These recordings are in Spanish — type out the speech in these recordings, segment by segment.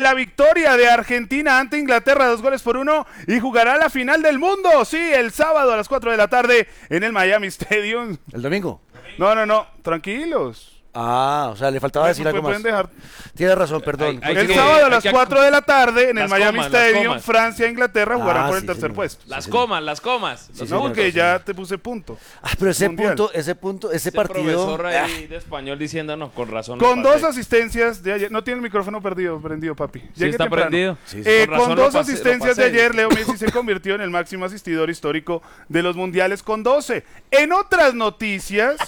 la victoria de Argentina ante Inglaterra, 2-1, y jugará la final del mundo, sí, el sábado a las 4 de la tarde en el Miami Stadium. ¿El domingo? No, tranquilos. Ah, o sea, le faltaba decir algo más. Tiene razón, perdón. El sábado a las 4 de la tarde en el Miami Stadium, Francia e Inglaterra jugarán por el tercer puesto. Las comas. No, porque ya te puse punto. Pero ese partido. Profesor ahí de español diciéndonos con razón. Con 2 asistencias de ayer. No tiene el micrófono prendido, papi. Sí, está prendido. Con 2 asistencias de ayer, Leo Messi se convirtió en el máximo asistidor histórico de los mundiales con 12. En otras noticias,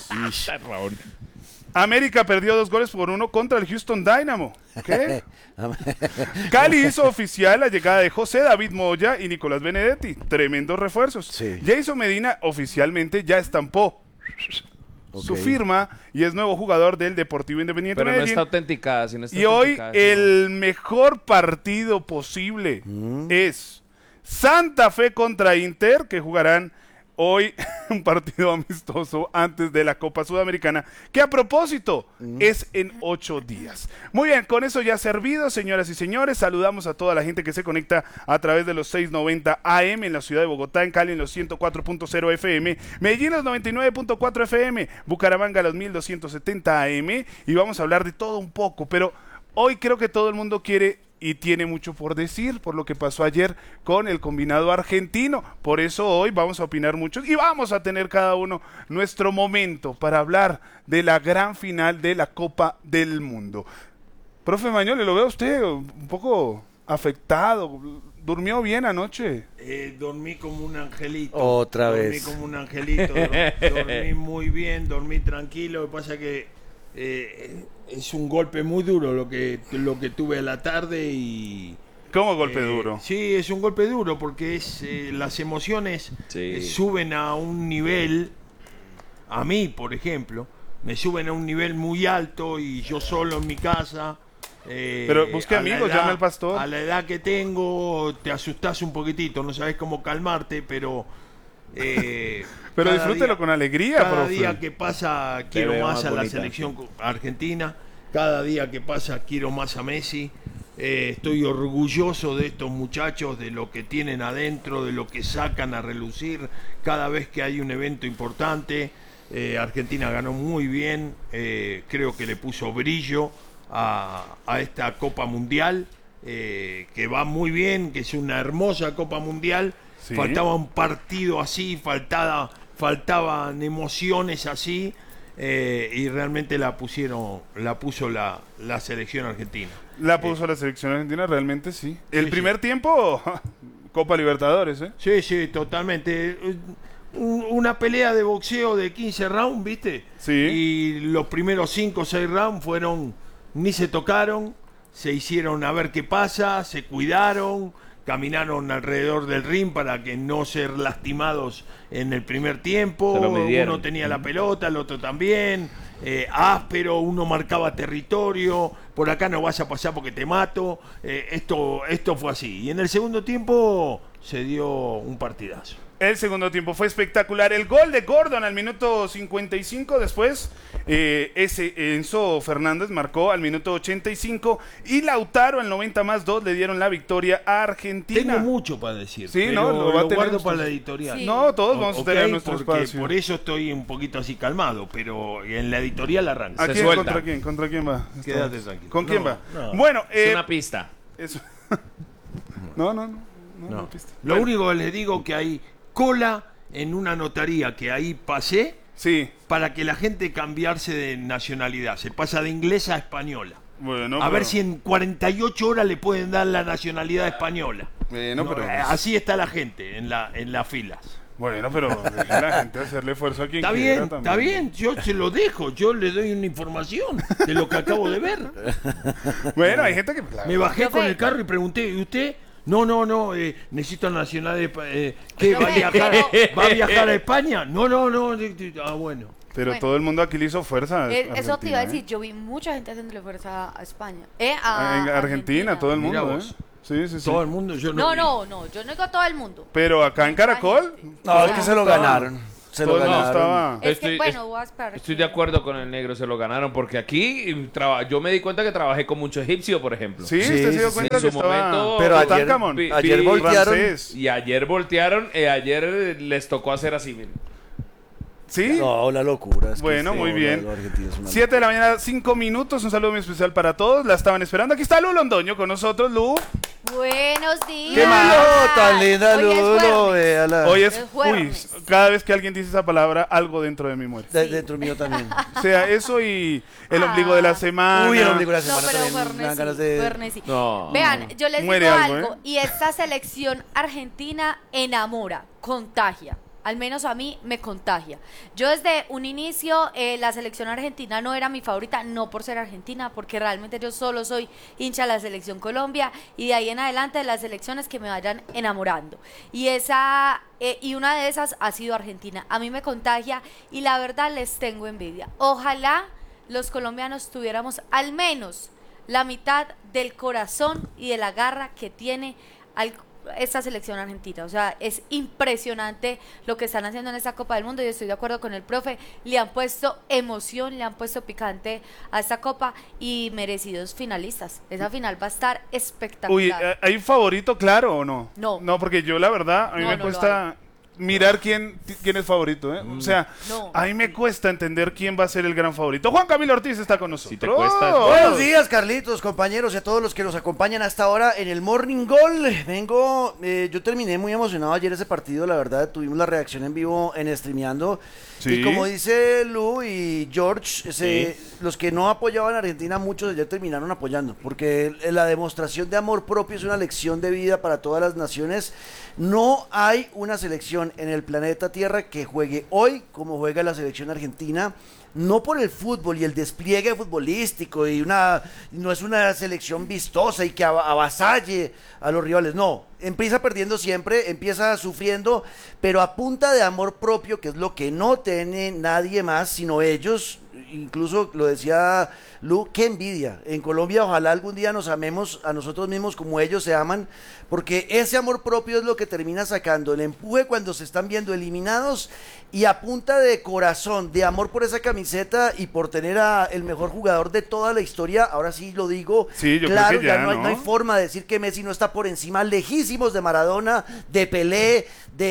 América perdió 2-1 contra el Houston Dynamo. ¿Qué? Cali hizo oficial la llegada de José David Moya y Nicolás Benedetti. Tremendos refuerzos. Sí. Jason Medina oficialmente ya estampó su firma y es nuevo jugador del Deportivo Independiente Pero Medellín. no está autenticada. Y hoy el mejor partido posible es Santa Fe contra Inter, que jugarán hoy un partido amistoso antes de la Copa Sudamericana, que a propósito es en 8 días. Muy bien, con eso ya servido, señoras y señores, saludamos a toda la gente que se conecta a través de los 690 AM en la ciudad de Bogotá, en Cali en los 104.0 FM, Medellín los 99.4 FM, Bucaramanga los 1270 AM, y vamos a hablar de todo un poco, pero hoy creo que todo el mundo quiere y tiene mucho por decir por lo que pasó ayer con el combinado argentino. Por eso hoy vamos a opinar mucho y vamos a tener cada uno nuestro momento para hablar de la gran final de la Copa del Mundo. Profe Mañoli, lo veo a usted un poco afectado. ¿Durmió bien anoche? Dormí como un angelito. Otra vez. Dormí como un angelito. Dormí muy bien, dormí tranquilo. Lo que pasa es que es un golpe muy duro lo que tuve a la tarde y... ¿Cómo golpe duro? Sí, es un golpe duro porque las emociones suben a un nivel, a mí por ejemplo, me suben a un nivel muy alto y yo solo en mi casa. Pero busque amigos, llame al pastor. A la edad que tengo te asustás un poquitito, no sabes cómo calmarte, pero... pero disfrútelo con alegría, cada profe. día que pasa quiero más a la selección argentina, cada día que pasa quiero más a Messi. Estoy orgulloso de estos muchachos, de lo que tienen adentro, de lo que sacan a relucir cada vez que hay un evento importante. Argentina ganó muy bien, creo que le puso brillo a esta Copa Mundial, que va muy bien, que es una hermosa Copa Mundial. Sí. Faltaba un partido así, faltaban emociones así, y realmente la puso la selección argentina. La puso la selección argentina, realmente sí. El primer tiempo, Copa Libertadores, ¿eh? Sí, totalmente. Una pelea de boxeo de 15 rounds, ¿viste? Sí. Y los primeros 5 o 6 rounds ni se tocaron, se hicieron a ver qué pasa, se cuidaron, caminaron alrededor del ring para que no ser lastimados en el primer tiempo. Uno tenía la pelota, el otro también, áspero, uno marcaba territorio, por acá no vas a pasar porque te mato. Esto fue así. Y en el segundo tiempo se dio un partidazo. El segundo tiempo fue espectacular. El gol de Gordon al minuto 55. Después, Enzo Fernández marcó al minuto 85. Y Lautaro al 90+2 le dieron la victoria a Argentina. Tengo mucho para decir. Sí, pero no, lo guardo para la editorial. Sí. No, todos vamos a tener nuestro espacio. Por eso estoy un poquito así calmado. Pero en la editorial arranca. ¿A quién? ¿Contra quién? ¿Contra quién va? Quédate tranquilo. ¿Con quién va? No. Bueno, es una pista. Eso. No. Pista. Lo único que les digo que hay cola en una notaría que ahí pasé, para que la gente cambiarse de nacionalidad. Se pasa de inglesa a española. Bueno, ver si en 48 horas le pueden dar la nacionalidad española. Bueno, pero así está la gente en las filas. Bueno, pero deja la gente hacerle esfuerzo a quien está quiera bien, también. Está bien, yo se lo dejo, yo le doy una información de lo que acabo de ver. Bueno, hay gente que... Me bajé con el carro y pregunté, ¿y usted? No, necesito nacional. ¿Qué? ¿Va a viajar a España? No. Ah, bueno. Pero todo el mundo aquí le hizo fuerza. Eso te iba a decir, yo vi mucha gente haciéndole fuerza a España. A Argentina, todo el mundo. Sí. Todo el mundo, yo no, yo no digo a todo el mundo. Pero acá en Caracol. No, es que se lo ganaron. Se lo ganaron. Es que, bueno, voy a esperar. Estoy de acuerdo con el negro, se lo ganaron, porque aquí yo me di cuenta que trabajé con mucho egipcio, por ejemplo. Sí, usted se dio cuenta en que su estaba... momento, pero ayer voltearon. Y ayer voltearon, ayer les tocó hacer así, miren. ¿Sí? No, la locura. Bueno, muy bien. 7 de la mañana, 5 minutos. Un saludo muy especial para todos. La estaban esperando. Aquí está Lu Londoño con nosotros. Lu. Buenos días. ¿Qué más? Tan linda, Lu. Hoy es jueves. Uy, cada vez que alguien dice esa palabra, algo dentro de mí muere. Dentro mío también. O sea, eso y el ombligo de la semana. Uy, el ombligo de la semana No, pero también. Me dan ganas de... sí. No. Vean, yo les Muere digo algo, algo. Y esta selección argentina enamora, contagia. Al menos a mí me contagia. Yo desde un inicio, la selección argentina no era mi favorita, no por ser argentina, porque realmente yo solo soy hincha de la selección Colombia, y de ahí en adelante de las selecciones que me vayan enamorando. Y una de esas ha sido Argentina. A mí me contagia y la verdad les tengo envidia. Ojalá los colombianos tuviéramos al menos la mitad del corazón y de la garra que tiene esta selección argentina. O sea, es impresionante lo que están haciendo en esta Copa del Mundo, y estoy de acuerdo con el profe. Le han puesto emoción, le han puesto picante a esta Copa, y merecidos finalistas. Esa final va a estar espectacular. Uy, ¿hay un favorito claro o no? No. No, porque yo la verdad, a mí me cuesta mirar quién es favorito, ¿eh? O sea, a mí me cuesta entender quién va a ser el gran favorito. Juan Camilo Ortiz está con nosotros. Si te cuesta, Buenos días, Carlitos, compañeros y a todos los que nos acompañan hasta ahora en el Morning Goal. Yo terminé muy emocionado ayer ese partido, la verdad, tuvimos la reacción en vivo en Streameando. Sí. Y como dice Lu y George, los que no apoyaban a Argentina, muchos ayer terminaron apoyando, porque la demostración de amor propio es una lección de vida para todas las naciones. No hay una selección en el planeta Tierra que juegue hoy como juega la selección argentina, no por el fútbol y el despliegue futbolístico, no es una selección vistosa y que avasalle a los rivales, no, empieza perdiendo siempre, empieza sufriendo, pero a punta de amor propio, que es lo que no tiene nadie más sino ellos. Incluso lo decía Lu, qué envidia. En Colombia ojalá algún día nos amemos a nosotros mismos como ellos se aman, porque ese amor propio es lo que termina sacando el empuje cuando se están viendo eliminados, y a punta de corazón, de amor por esa camiseta y por tener a el mejor jugador de toda la historia. Ahora sí lo digo, sí, claro, creo que ya no hay forma de decir que Messi no está por encima, lejísimos de Maradona, de Pelé,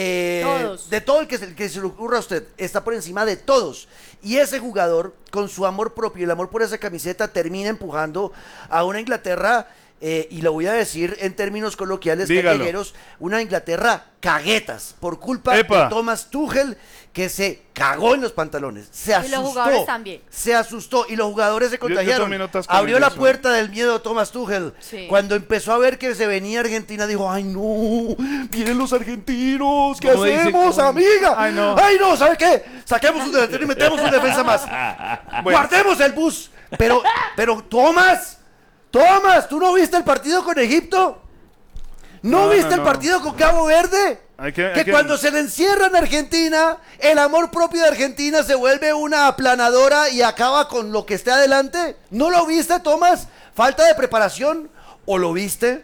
de todo el que se le ocurra a usted, está por encima de todos. Y ese jugador, con su amor propio y el amor por esa camiseta, termina empujando a una Inglaterra, y lo voy a decir en términos coloquiales, callejeros, una Inglaterra caguetas, por culpa de Thomas Tuchel, que se cagó en los pantalones, se asustó. Y los jugadores también. Se asustó, y los jugadores se contagiaron. Abrió la puerta del miedo Thomas Tuchel. Sí. Cuando empezó a ver que se venía Argentina, dijo, ay no, vienen los argentinos, ¿qué hacemos, amiga? Ay no, ¿sabe qué? Saquemos un delantero y metemos un defensa más. Bueno. Guardemos el bus. Pero Thomas, ¿tú no viste el partido con Egipto? ¿No viste el partido con Cabo Verde? Que cuando se le encierra en Argentina, el amor propio de Argentina se vuelve una aplanadora y acaba con lo que esté adelante. ¿No lo viste, Tomás? ¿Falta de preparación? ¿O lo viste?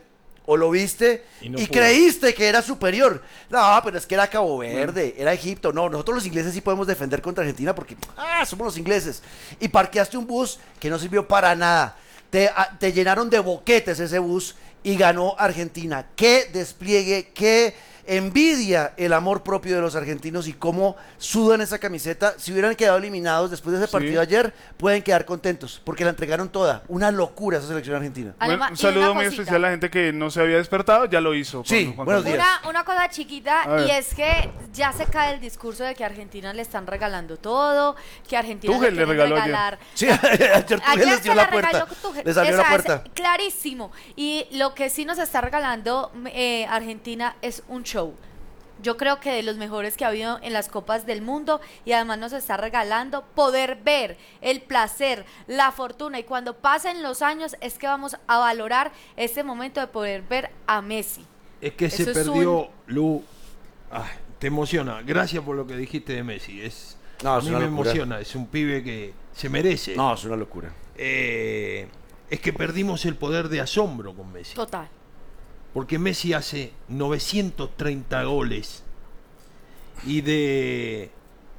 Y creíste que era superior. No, pero es que era Cabo Verde, era Egipto. No, nosotros los ingleses sí podemos defender contra Argentina porque somos los ingleses. Y parqueaste un bus que no sirvió para nada. Te llenaron de boquetes ese bus y ganó Argentina. Qué despliegue, qué envidia el amor propio de los argentinos y cómo sudan esa camiseta. Si hubieran quedado eliminados después de ese partido ayer, pueden quedar contentos porque la entregaron toda. Una locura esa selección argentina. Bueno, un saludo muy especial a la gente que no se había despertado, ya lo hizo. Sí, buenos días. Una cosa chiquita, y es que ya se cae el discurso de que a Argentina le están regalando todo, que Argentina le regaló regalar. Sí, ayer Tuchel les dio la puerta. Les abrió la puerta. Clarísimo. Y lo que sí nos está regalando Argentina es un show. Yo creo que de los mejores que ha habido en las Copas del Mundo, y además nos está regalando poder ver el placer, la fortuna, y cuando pasen los años es que vamos a valorar este momento de poder ver a Messi. Es que se perdió, Lu. Te emociona. Gracias por lo que dijiste de Messi. A mí me emociona. Es un pibe que se merece. No, es una locura. Es que perdimos el poder de asombro con Messi. Total. Porque Messi hace 930 goles y de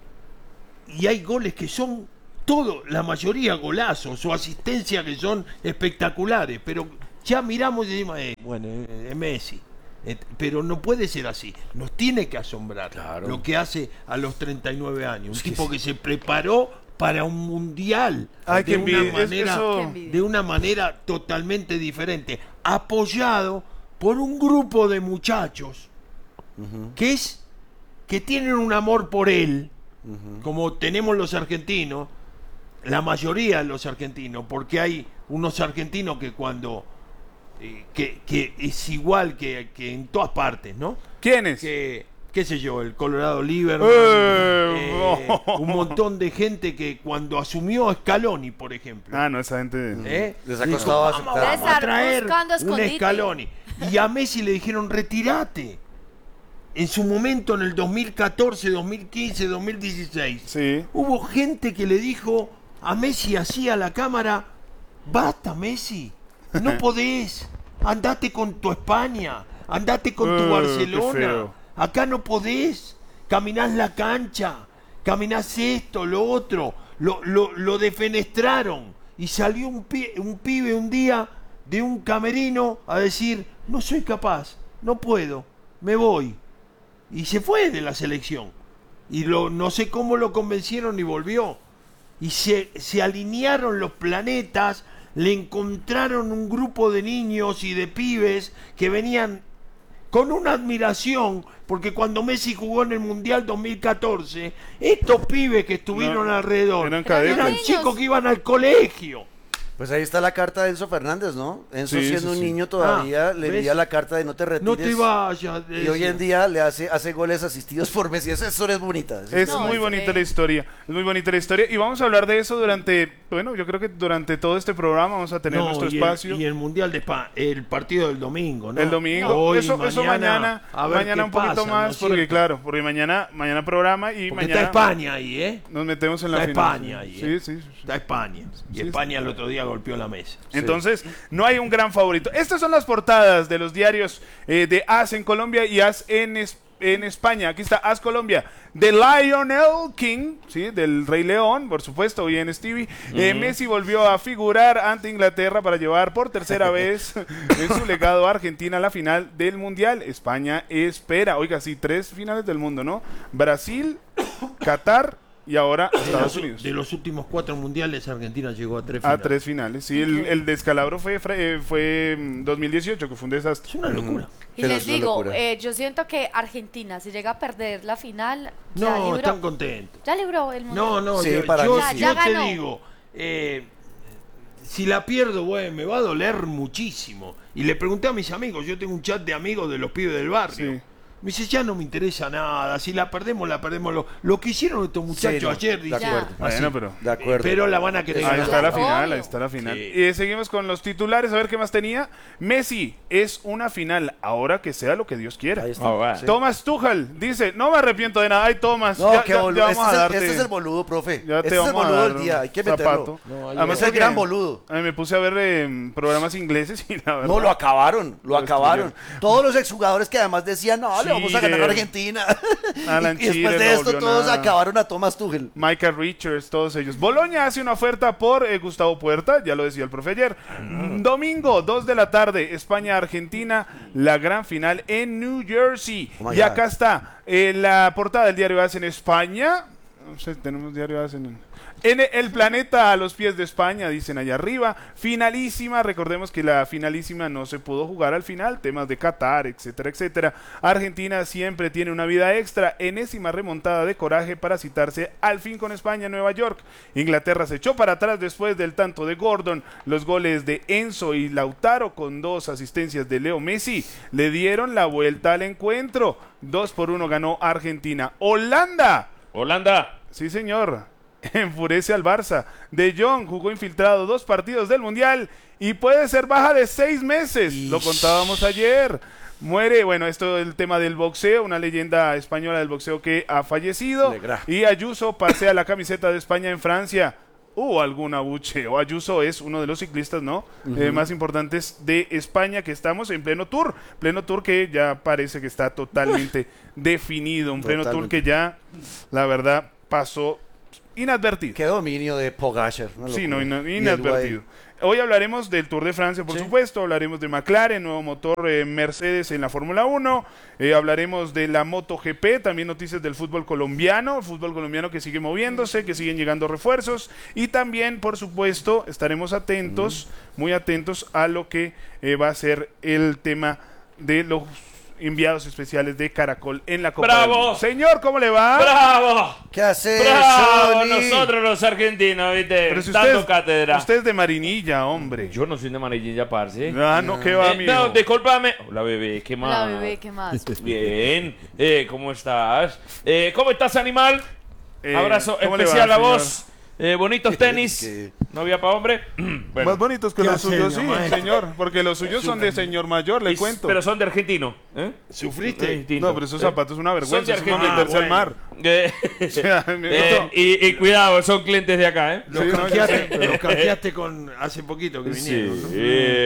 y hay goles que son la mayoría golazos o asistencias que son espectaculares, pero ya miramos y decimos, bueno, es Messi. Pero no puede ser así. Nos tiene que asombrar lo que hace a los 39 años. Un tipo que se preparó para un mundial de una manera totalmente diferente, apoyado por un grupo de muchachos que tienen un amor por él, como tenemos los argentinos, la mayoría de los argentinos, porque hay unos argentinos que cuando que es igual que en todas partes, ¿no? ¿Quiénes? Qué sé yo, el Colorado Liverpool, un montón de gente que cuando asumió Scaloni, por ejemplo. No, esa gente les ha costado vamos a traer un Scaloni. Y a Messi le dijeron, retírate. En su momento, en el 2014, 2015, 2016, hubo gente que le dijo a Messi así a la cámara, basta Messi, no podés, andate con tu España, andate con tu Barcelona, acá no podés, caminás la cancha, caminás esto, lo otro, lo defenestraron y salió un pibe un día de un camerino a decir, no soy capaz, no puedo, me voy. Y se fue de la selección. Y no sé cómo lo convencieron y volvió. Y se alinearon los planetas, le encontraron un grupo de niños y de pibes que venían con una admiración, porque cuando Messi jugó en el Mundial 2014, estos pibes que estuvieron alrededor eran chicos que iban al colegio. Pues ahí está la carta de Enzo Fernández, ¿no? Enzo siendo un niño todavía le envía la carta de no te retires. No te vayas. Y hoy en día le hace goles asistidos por Messi. Esa historia es bonita. Es muy bonita la historia. Es muy bonita la historia. Y vamos a hablar de eso yo creo que durante todo este programa vamos a tener nuestro espacio. Y el Mundial de España, el partido del domingo, ¿no? El domingo. Hoy, eso mañana un poquito más, ¿no? Porque mañana programa y porque mañana. Está España ahí, ¿eh? Nos metemos en la final. Está España ahí. Sí. Está España. Y España el otro día golpeó la mesa. Entonces, no hay un gran favorito. Estas son las portadas de los diarios de AS en Colombia y AS en España. Aquí está AS Colombia. The Lionel King, ¿sí? Del Rey León, por supuesto, hoy en Stevie. Messi volvió a figurar ante Inglaterra para llevar por tercera vez en su legado a Argentina a la final del Mundial. España espera, oiga, sí, 3 finales del mundo, ¿no? Brasil, Qatar y ahora Estados Unidos. De los últimos 4 mundiales, Argentina llegó a 3 finales. A 3 finales, sí. El descalabro fue 2018, que fue un desastre. Es una locura. Y les digo, yo siento que Argentina, si llega a perder la final, no, están contentos. Ya libró el mundo. No, sí, yo te digo, si la pierdo, me va a doler muchísimo. Y le pregunté a mis amigos, yo tengo un chat de amigos de los pibes del barrio. Sí. Me dice, ya no me interesa nada, si la perdemos, la perdemos. Lo que hicieron estos muchachos ayer, de acuerdo. Bueno, pero la van a querer ganar. Ahí está la final. Sí. Y seguimos con los titulares, a ver qué más tenía. Messi es una final, ahora que sea lo que Dios quiera. Ahí está. Thomas Tuchel dice, no me arrepiento de nada. Ay, Thomas, no, ya vamos a darte. Este es el boludo, profe. Ya te este es el boludo del día, hay que meterlo. Además, es el gran boludo. A mí me puse a ver programas ingleses y la verdad. No, lo acabaron. Todos los exjugadores que además decían, no, le vamos a ganar a Argentina. Alan y después de esto todos acabaron a Thomas Tuchel. Michael Richards, todos ellos. Boloña hace una oferta por Gustavo Puerta, ya lo decía el profe ayer. Domingo, 2 de la tarde, España-Argentina, la gran final en New Jersey. Y acá está la portada del diario AS en España. No sé, tenemos diario AS en el planeta a los pies de España, dicen allá arriba. Finalísima, recordemos que la finalísima no se pudo jugar al final, temas de Qatar, etcétera, etcétera. Argentina siempre tiene una vida extra, enésima remontada de coraje para citarse al fin con España en Nueva York. Inglaterra se echó para atrás después del tanto de Gordon. Los goles de Enzo y Lautaro con 2 asistencias de Leo Messi le dieron la vuelta al encuentro. 2-1 ganó Argentina. Holanda. Sí, señor. Enfurece al Barça. De Jong jugó infiltrado 2 partidos del Mundial y puede ser baja de 6 meses. Lo contábamos ayer. Muere, esto es el tema del boxeo, una leyenda española del boxeo que ha fallecido. Y Ayuso pasea la camiseta de España en Francia. Algún abucheo. Ayuso es uno de los ciclistas, ¿no? Más importantes de España, que estamos en pleno tour que ya parece que está totalmente definido, pleno tour que ya, la verdad, pasó inadvertido. Qué dominio de Pogacar. Sí, no, inadvertido. Hoy hablaremos del Tour de Francia, por supuesto, hablaremos de McLaren, nuevo motor Mercedes en la Fórmula 1, hablaremos de la MotoGP, también noticias del fútbol colombiano que sigue moviéndose, que siguen llegando refuerzos, y también, por supuesto, estaremos atentos, muy atentos a lo que va a ser el tema de los enviados especiales de Caracol en la Copa ¡Bravo! del Mundo. Señor, ¿cómo le va? ¡Bravo! ¿Qué haces, ¡Bravo! Sony? Nosotros los argentinos, ¿viste? Pero si Dando cátedra. usted es de Marinilla, hombre. Yo no soy de Marinilla, parce. Ah, no, ¿qué va, amigo? No, discúlpame. Hola, bebé, ¿qué más? La bebé, ¿qué más? Bien. ¿Cómo estás? ¿Cómo estás, animal? Abrazo ¿cómo le especial va, a señor? vos. Bonitos tenis. Novia para hombre. Bueno, Más bonitos que ¿Qué los hace, suyos, sí, maestro? señor. Porque los suyos son de señor mayor, le cuento. pero son de argentino. ¿Sufriste? Argentino. No, pero esos zapatos son una Son vergüenza, de es como Argentina. meterse al mar. O sea, Y cuidado, son clientes de acá, ¿eh? Los Sí, no, canjeaste, ya sé. los canjeaste con hace poquito que vinieron, ¿no?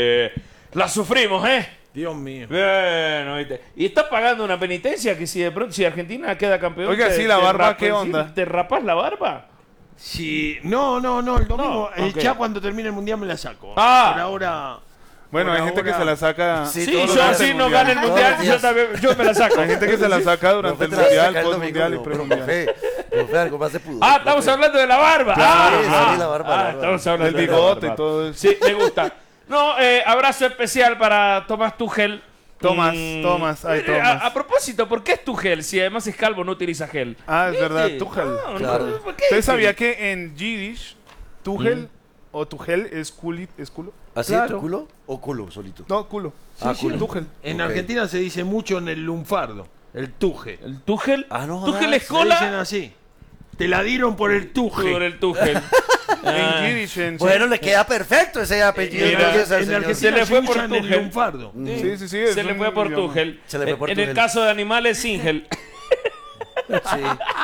La sufrimos, ¿eh? Dios mío. Bueno, ¿viste? Y estás pagando una penitencia que si de pronto, si Argentina queda campeón. Oiga, sí, la barba, ¿qué onda? ¿Te rapas la barba? Sí, no, el domingo, No, ok. ya cuando termine el mundial me la saco. Ah. Por ahora. Bueno, hay por gente que ahora- se la saca. Sí, Sí, todos los yo días así del no mundial. gano el Todos mundial, los días. yo me la saco. Hay gente que se la saca durante el Profe, te la mundial, saca el post domingo, mundial y no, premundial. profe, algo más se pudo. Ah, estamos hablando de la barba. Sí, Ah, sí, la barba, la barba. estamos hablando Del de la bigote barba. y todo eso. Sí, me gusta. No, abrazo especial para Tomás Tuchel. Tomás, A Tomás. propósito, ¿por qué es Tuchel? Si además es calvo, no utiliza gel. Ah, es verdad, ¿Viste? Tuchel. No, Claro. ¿por qué? ¿Usted sabía que en Yiddish, Tuchel o Tuchel es culo? ¿Así, Claro. culo o culo solito? No, culo. Ah, culo. Tuchel. En Ok. Argentina se dice mucho en el lunfardo, el tuje. ¿El Tuchel? Ah, no, ¿Tuchel es Se dicen cola? así. Te la dieron por el tuje. Por el Tuchel. En Yiddish, en Bueno, le queda perfecto ese apellido. Mira, gracias al En señor. se Argentina le se, fue por usa en el Tuchel. lunfardo. Sí, sí, sí. es Se le un fue por idioma. Tuchel. Se le fue por En el Tuchel. caso de animales, sin gel. Sí.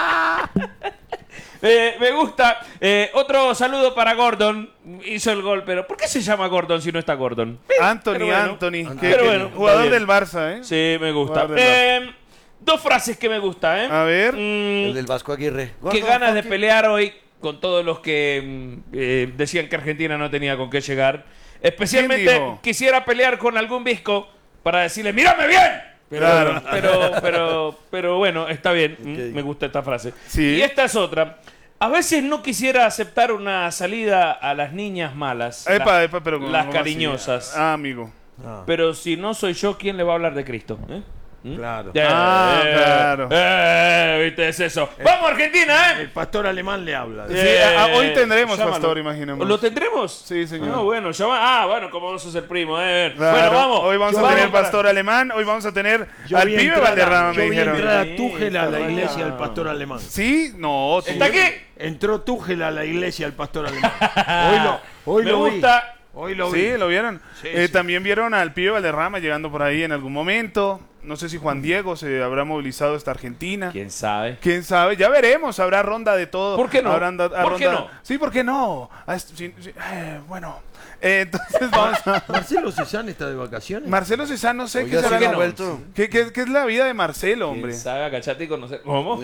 Me gusta. Otro saludo para Gordon. Hizo el gol, pero ¿por qué se llama Gordon si no está Gordon? Anthony, Pero bueno. Anthony. Pero bueno, jugador está del Barça, ¿eh? Sí, me gusta. Jugador del Dos frases que me gusta, ¿eh? A ver. El del Vasco Aguirre. Qué Gordo, ganas de fuck you. pelear hoy con todos los que decían que Argentina no tenía con qué llegar. ¿Quién Especialmente dijo? quisiera pelear con algún visco para decirle, ¡mírame bien! Claro. Pero bueno, está bien. Ok. Me gusta esta frase. Sí. Y esta es otra. A veces no quisiera aceptar una salida a las niñas malas. Epa, pero las ¿cómo cariñosas. así? Ah, amigo. Pero si no soy yo, ¿quién le va a hablar de Cristo? ¿Eh? Claro. Claro. ¿Viste? Es eso. ¡Vamos, Argentina, El pastor alemán le habla. Sí, hoy tendremos pastor, imaginemos. ¿Lo tendremos? Sí, señor. No, bueno, bueno, como vos sos el primo, Claro. Bueno, vamos. Hoy vamos a tener pastor alemán, hoy vamos a tener al pibe Valderrama, me Yo vi dijeron. entrar a Tuchel a la iglesia del pastor alemán. ¿Sí? No, tú. ¿Está aquí? Entró Tuchel a la iglesia del pastor alemán. Hoy Me lo vi. gusta. Hoy lo vi. Sí, ¿lo vieron? Sí, sí. También vieron al pibe Valderrama llegando por ahí en algún momento. No sé si Juan Diego se habrá movilizado hasta Argentina. ¿Quién sabe? ¿Quién sabe? Ya veremos, habrá ronda de todo. ¿Por qué no? ¿Por qué no? Sí, ¿por qué no? Bueno, entonces vamos a... Marcelo Cezanne está de vacaciones. Marcelo Cezanne, no sé Oiga, qué será. sí que la- no ha vuelto. ¿Qué es la vida de Marcelo, hombre? ¿Quién sabe? Agachate y conocer. ¿Cómo?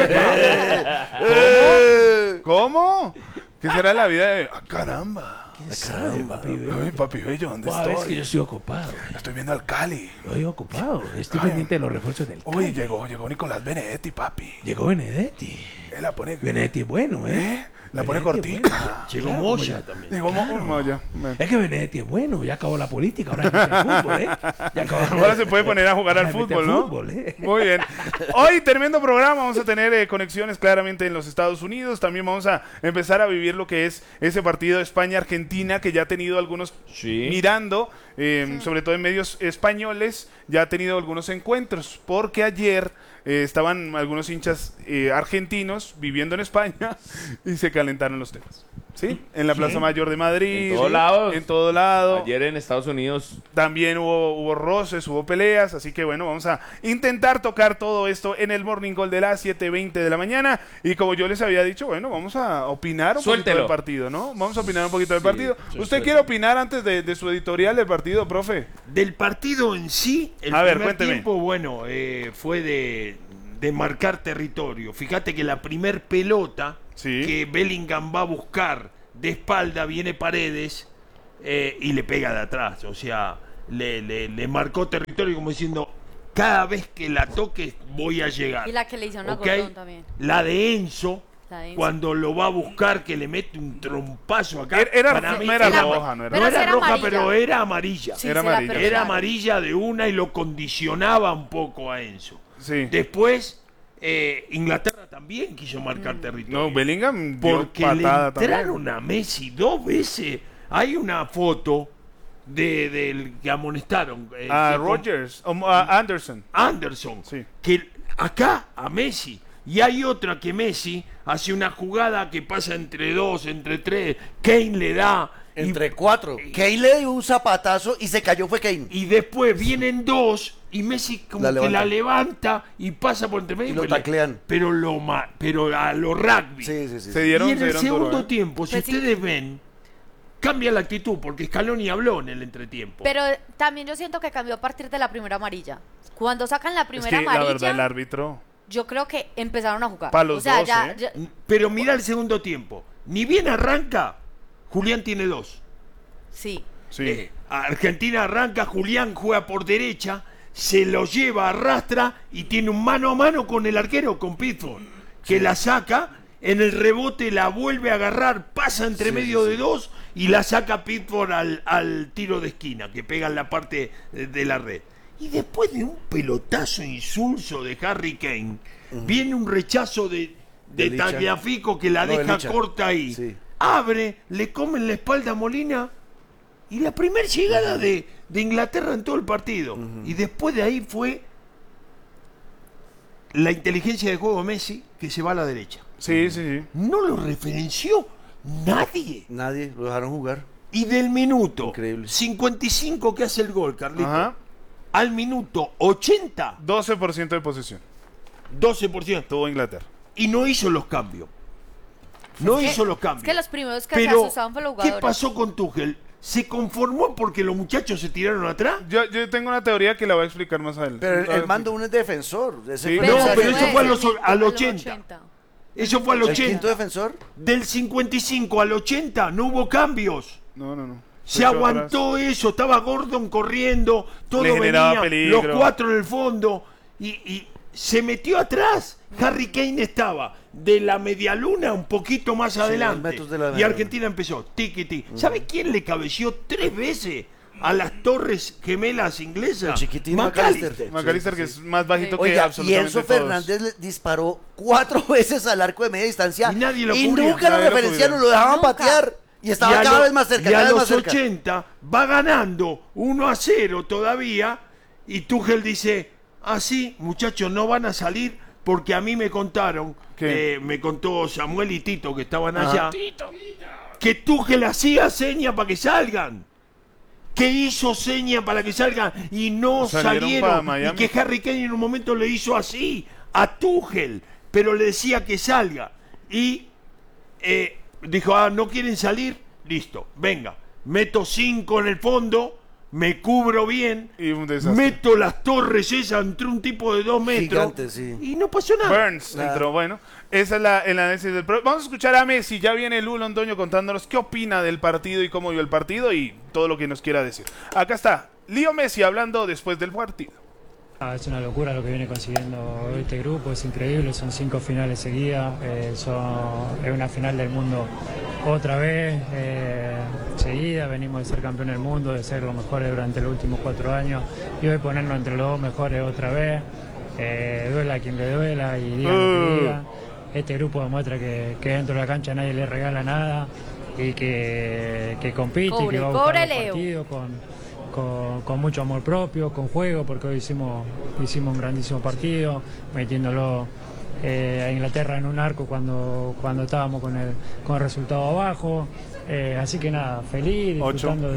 ¿Cómo? ¿Qué será la vida de... ¡Ah, caramba! Ay, papi bello, ¿dónde Es que estoy? yo estoy ocupado. Estoy viendo al Cali. Estoy ocupado. Estoy pendiente de los refuerzos del Uy, Cali. llegó Nicolás Benedetti, papi. Llegó Benedetti. Él la pone... Benedetti es bueno, ¿eh? La pone Benedetti es cortica. Llegó Claro, Moya ya. también. Llegó Moya. Es que Benedetti es bueno. Ya acabó la política. Ahora empieza el fútbol, ¿eh? Ya acabó- Ahora se puede poner a jugar al Ahora mete fútbol, ¿no? fútbol, ¿eh? Muy bien. Hoy, tremendo programa. Vamos a tener conexiones claramente en los Estados Unidos. También vamos a empezar a vivir lo que es ese partido España-Argentina que ya ha tenido algunos Sí. mirando, sobre todo en medios españoles, ya ha tenido algunos encuentros. Porque ayer estaban algunos hinchas argentinos viviendo en España y se calentaron los temas. ¿Sí? En la Plaza Mayor de Madrid. En todos lados. En todo lado. Ayer en Estados Unidos. También hubo roces, hubo peleas, así que bueno, vamos a intentar tocar todo esto en el Morning Call de las 7:20 de la mañana. Y como yo les había dicho, bueno, vamos a opinar un poquito Suéltelo. del partido, ¿no? Vamos a opinar un poquito del partido. ¿Usted quiere opinar antes de su editorial del partido, profe? Del partido en sí, el A ver, primer cuénteme. tiempo, fue de marcar territorio. Fíjate que la primer pelota que Bellingham va a buscar de espalda, viene Paredes y le pega de atrás. O sea, le marcó territorio como diciendo, cada vez que la toques voy a llegar. Y la que le hicieron a Gordon también. La de Enzo, cuando lo va a buscar, que le mete un trompazo acá. Era roja, no era roja, pero era amarilla. Sí, era amarilla de una y lo condicionaba un poco a Enzo. Sí. Después, Inglaterra también quiso marcar territorio. No, Bellingham porque patada le entraron a Messi 2 veces. Hay una foto del que amonestaron. Rodgers, Anderson. Sí. Que acá a Messi. Y hay otra que Messi hace una jugada que pasa entre 2, entre 3. Kane le da. Entre 4. Kane le dio un zapatazo y se cayó, fue Kane. Y después vienen 2 y Messi como que la levanta y pasa por entre medio. Y lo taclean. Pero a lo rugby. Sí. Se dieron, y en el segundo duro, tiempo, si ustedes ven, cambia la actitud porque Scaloni habló en el entretiempo. Pero también yo siento que cambió a partir de la primera amarilla. Cuando sacan la primera amarilla, la verdad, el árbitro, yo creo que empezaron a jugar. Para los dos, Pero mira el segundo tiempo. Ni bien arranca, Julián tiene 2. Sí. Argentina arranca, Julián juega por derecha, se lo lleva, arrastra y tiene un mano a mano con el arquero, con Pickford, que la saca, en el rebote la vuelve a agarrar, pasa entre medio de 2 y la saca Pickford al tiro de esquina, que pega en la parte de la red. Y después de un pelotazo insulso de Harry Kane, viene un rechazo de Tagliafico que la deja corta ahí. Sí. Abre, le comen la espalda a Molina y la primera llegada de Inglaterra en todo el partido. Y después de ahí fue la inteligencia de juego de Messi que se va a la derecha. Sí. No lo referenció nadie. Nadie, lo dejaron jugar. Y del minuto Increíble. 55 que hace el gol, Carlito, Ajá. al minuto 80, 12% de posesión 12%. tuvo Inglaterra. Y no hizo los cambios. Es que los primeros que se Pero, asustaban fue los jugadores. ¿qué pasó con Tuchel? ¿Se conformó porque los muchachos se tiraron atrás? Yo tengo una teoría que la voy a explicar más adelante. Pero el mando uno es defensor. Sí. pero eso fue al 80. Eso fue al ¿El 80. quinto defensor? Del 55 al 80 no hubo cambios. No. Se aguantó eso, estaba Gordon corriendo, todo Le generaba venía, peligro. los 4 en el fondo, y se metió atrás. Harry Kane estaba de la medialuna un poquito más adelante. metros de la Y medialuna. Argentina empezó, tiki. ¿Sabe quién le cabeció 3 veces a las torres gemelas inglesas? El chiquitín McAllister. McAllister, que es más bajito que Oiga, y absolutamente Enzo todos. Fernández le disparó 4 veces al arco de media distancia. Y nadie lo y cubría. nunca lo Nadie lo referenciaron, cubría. lo dejaban Nunca. patear. Y estaba Y a cada lo- vez más cerca, y a cada vez los más cerca. 80 va ganando 1-0 todavía. Y Tuchel dice, así muchachos no van a salir porque a mí me contaron, me contó Samuel y Tito que estaban allá, que Tuchel hacía señas para que salgan. Que hizo señas para que salgan y no Salieron para salieron. Miami. Y que Harry Kane en un momento le hizo así a Tuchel, pero le decía que salga. Y dijo, no quieren salir, listo, venga, meto 5 en el fondo, me cubro bien, Y un desastre. meto las torres esas entre un tipo de 2 metros Gigante, sí. y no pasó nada. Burns entró, bueno. Esa es el análisis del Vamos a escuchar a Messi. Ya viene Lu Londoño contándonos qué opina del partido y cómo vio el partido y todo lo que nos quiera decir. Acá está Leo Messi hablando después del partido. Es una locura lo que viene consiguiendo este grupo, es increíble, son 5 finales seguidas, es una final del mundo otra vez seguida, venimos de ser campeón del mundo, de ser los mejores durante los últimos 4 años y hoy ponernos entre los 2 mejores otra vez, duela a quien le duela y diga lo que diga. Este grupo demuestra que dentro de la cancha nadie le regala nada y que compite y que va a buscar los partidos con mucho amor propio, con juego, porque hoy hicimos un grandísimo partido, metiéndolo a Inglaterra en un arco cuando estábamos con el resultado abajo. Así que nada, feliz, disfrutando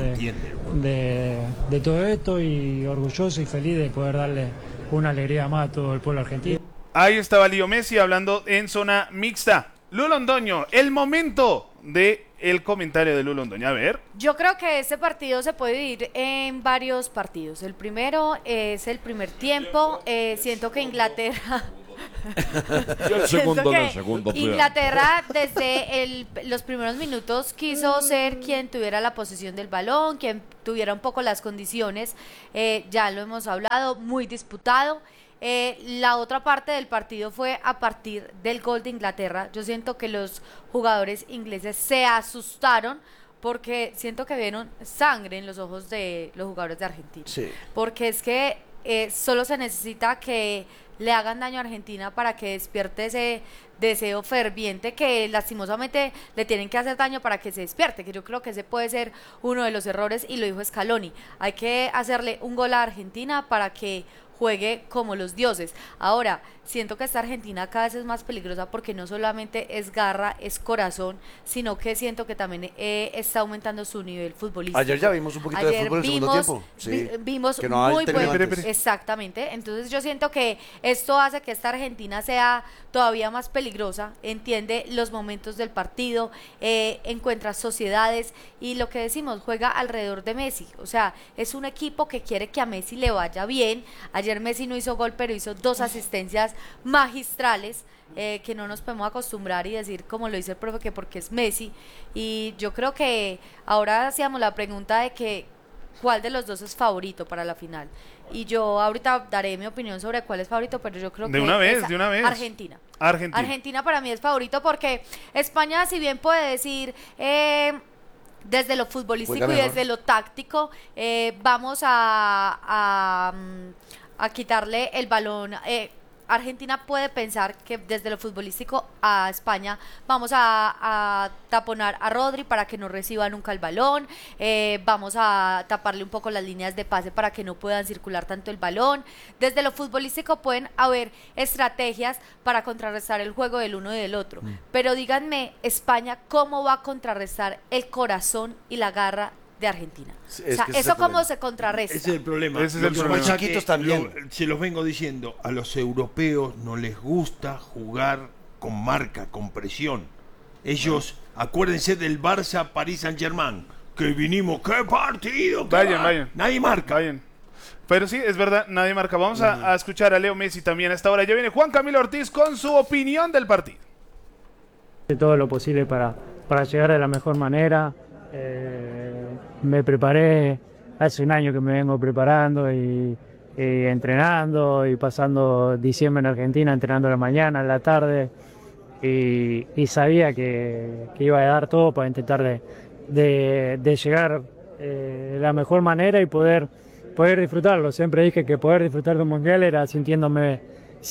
de todo esto y orgulloso y feliz de poder darle una alegría más a todo el pueblo argentino. Ahí estaba Leo Messi hablando en zona mixta. Lu Londoño, el momento de el comentario de Lu Londoño. A ver. Yo creo que este partido se puede dividir en varios partidos. El primero es el primer tiempo. Siento que Inglaterra Inglaterra desde los primeros minutos quiso ser quien tuviera la posesión del balón, quien tuviera un poco las condiciones, ya lo hemos hablado, muy disputado. La otra parte del partido fue a partir del gol de Inglaterra. Yo siento que los jugadores ingleses se asustaron porque siento que vieron sangre en los ojos de los jugadores de Argentina. Sí. Porque es que solo se necesita que le hagan daño a Argentina para que despierte ese deseo ferviente que lastimosamente le tienen que hacer daño para que se despierte, que yo creo que ese puede ser uno de los errores, y lo dijo Scaloni. Hay que hacerle un gol a Argentina para que juegue como los dioses. Ahora, siento que esta Argentina cada vez es más peligrosa porque no solamente es garra, es corazón, sino que siento que también está aumentando su nivel futbolístico. Ayer ya vimos un poquito de fútbol en el segundo tiempo. Sí, vimos muy buen. Exactamente. Entonces yo siento que esto hace que esta Argentina sea todavía más peligrosa, entiende los momentos del partido, encuentra sociedades y lo que decimos, juega alrededor de Messi. O sea, es un equipo que quiere que a Messi le vaya bien. Ayer Messi no hizo gol, pero hizo 2 asistencias magistrales, que no nos podemos acostumbrar y decir como lo dice el profe, que porque es Messi. Y yo creo que ahora hacíamos la pregunta de que cuál de los dos es favorito para la final, y yo ahorita daré mi opinión sobre cuál es favorito, pero yo creo que de una vez Argentina para mí es favorito, porque España, si bien puede decir desde lo futbolístico y desde lo táctico, vamos a quitarle el balón. Argentina puede pensar que desde lo futbolístico a España vamos a taponar a Rodri para que no reciba nunca el balón, vamos a taparle un poco las líneas de pase para que no puedan circular tanto el balón. Desde lo futbolístico pueden haber estrategias para contrarrestar el juego del uno y del otro, pero díganme, España, ¿cómo va a contrarrestar el corazón y la garra de Argentina? O sea, ¿eso cómo se contrarresta? Ese es el problema. Ese es el problema. Los chiquitos también. Se los vengo diciendo, a los europeos no les gusta jugar con marca, con presión. Ellos, acuérdense del Barça Paris Saint-Germain, que vinimos, ¡qué partido! Vayan. Nadie marca. Vayan. Pero sí, es verdad, nadie marca. Vamos a escuchar a Leo Messi también a esta hora. Ya viene Juan Camilo Ortiz con su opinión del partido. Todo lo posible para llegar de la mejor manera. Me preparé hace un año que me vengo preparando y entrenando y pasando diciembre en Argentina, entrenando a la mañana, a la tarde, y sabía que iba a dar todo para intentar de llegar de la mejor manera y poder disfrutarlo. Siempre dije que poder disfrutar de un mundial era sintiéndome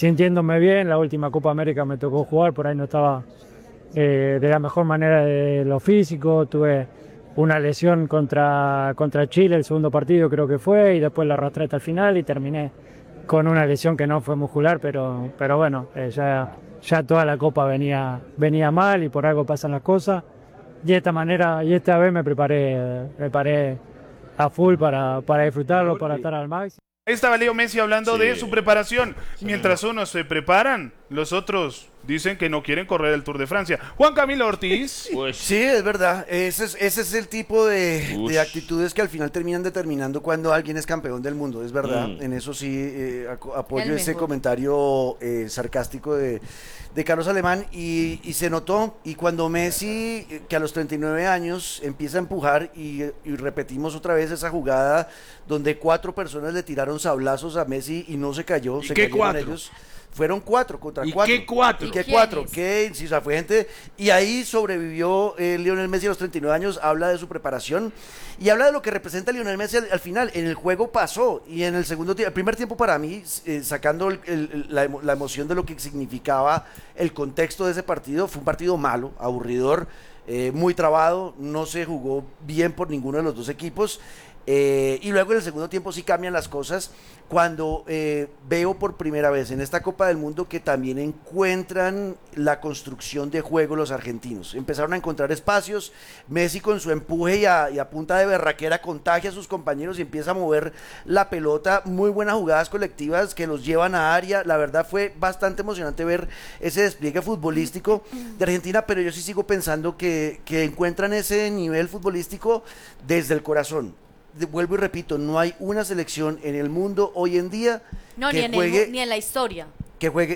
bien. La última Copa América me tocó jugar, por ahí no estaba de la mejor manera de lo físico, tuve una lesión contra Chile, el segundo partido creo que fue, y después la arrastré hasta el final y terminé con una lesión que no fue muscular, pero bueno, ya toda la Copa venía mal y por algo pasan las cosas, y esta vez me preparé a full para disfrutarlo, para estar al máximo. Ahí estaba Leo Messi hablando de su preparación. Mientras unos se preparan, los otros dicen que no quieren correr el Tour de Francia. Juan Camilo Ortiz. Sí, es verdad. Ese es el tipo de actitudes que al final terminan determinando cuando alguien es campeón del mundo. Es verdad. En eso sí apoyo ese comentario sarcástico de Carlos Alemán. Y se notó. Y cuando Messi, que a los 39 años empieza a empujar, y repetimos otra vez esa jugada donde 4 personas le tiraron sablazos a Messi y no se cayó. ¿Y se qué cayeron 4? Ellos. Fueron 4 contra 4. ¿Y qué 4? ¿Y qué 4? ¿Qué? Sí, o sea, fue gente. Y ahí sobrevivió Lionel Messi a los 39 años. Habla de su preparación y habla de lo que representa Lionel Messi al final. En el juego pasó. Y en el el primer tiempo, para mí, sacando la emoción de lo que significaba el contexto de ese partido, fue un partido malo, aburridor, muy trabado. No se jugó bien por ninguno de los dos equipos. Y luego en el segundo tiempo sí cambian las cosas cuando veo por primera vez en esta Copa del Mundo que también encuentran la construcción de juego los argentinos. Empezaron a encontrar espacios. Messi con su empuje y a punta de berraquera contagia a sus compañeros y empieza a mover la pelota. Muy buenas jugadas colectivas que los llevan a área. La verdad fue bastante emocionante ver ese despliegue futbolístico de Argentina, pero yo sí sigo pensando que encuentran ese nivel futbolístico desde el corazón. Vuelvo y repito, no hay una selección en el mundo hoy en día que juegue, ni en la historia, que juegue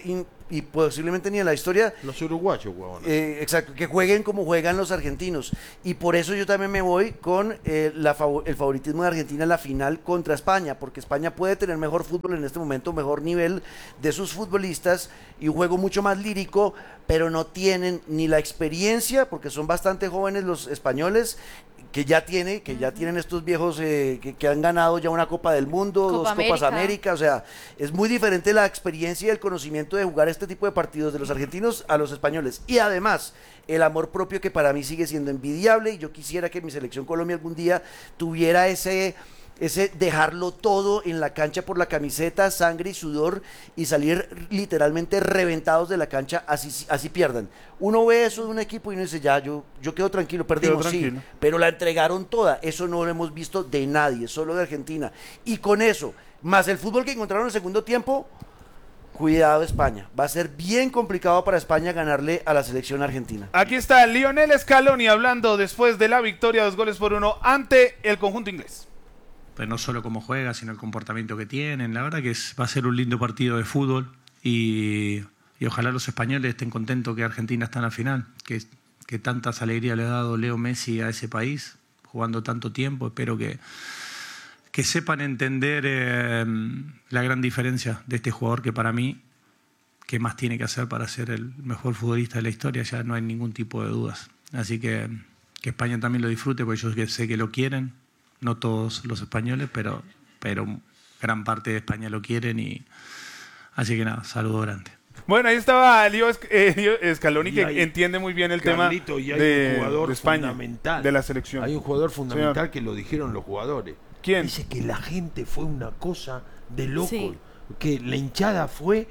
y posiblemente ni en la historia. Los uruguayos, huevón. Exacto, que jueguen como juegan los argentinos. Y por eso yo también me voy con el favoritismo de Argentina en la final contra España, porque España puede tener mejor fútbol en este momento, mejor nivel de sus futbolistas y un juego mucho más lírico, pero no tienen ni la experiencia, porque son bastante jóvenes los españoles, que ya tienen estos viejos que han ganado ya una Copa del Mundo, Copa dos América. Copas América, o sea, es muy diferente la experiencia y el conocimiento de jugar este tipo de partidos de los argentinos a los españoles. Y además, el amor propio que para mí sigue siendo envidiable, y yo quisiera que mi selección Colombia algún día tuviera ese dejarlo todo en la cancha por la camiseta, sangre y sudor, y salir literalmente reventados de la cancha, así pierdan. Uno ve eso de un equipo y uno dice, ya, yo quedo tranquilo, perdimos, sí, pero la entregaron toda. Eso no lo hemos visto de nadie, solo de Argentina. Y con eso, más el fútbol que encontraron en el segundo tiempo, cuidado España. Va a ser bien complicado para España ganarle a la selección argentina. Aquí está Lionel Scaloni hablando después de la victoria 2-1 ante el conjunto inglés. Pero no solo cómo juega, sino el comportamiento que tienen. La verdad que va a ser un lindo partido de fútbol y ojalá los españoles estén contentos que Argentina está en la final, que tantas alegrías le ha dado Leo Messi a ese país, jugando tanto tiempo. Espero que sepan entender la gran diferencia de este jugador, que para mí, ¿qué más tiene que hacer para ser el mejor futbolista de la historia? Ya no hay ningún tipo de dudas. Así que España también lo disfrute, porque yo sé que lo quieren. No todos los españoles, pero gran parte de España lo quieren, y así que nada, saludo grande. Bueno, ahí estaba Leo Scaloni, que entiende muy bien el Carlito, tema un jugador de España, fundamental. de la selección. Hay un jugador fundamental que lo dijeron los jugadores. ¿Quién? Dice que la gente fue una cosa de loco, Sí. que la hinchada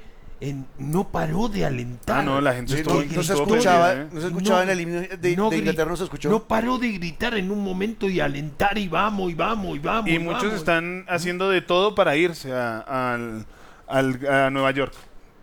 no paró de alentar. No, la gente estuvo No se escuchaba en el himno de Inglaterra, no se escuchó. No paró de gritar en un momento y alentar, y vamos, y vamos, y vamos. Y muchos están haciendo de todo para irse a Nueva York.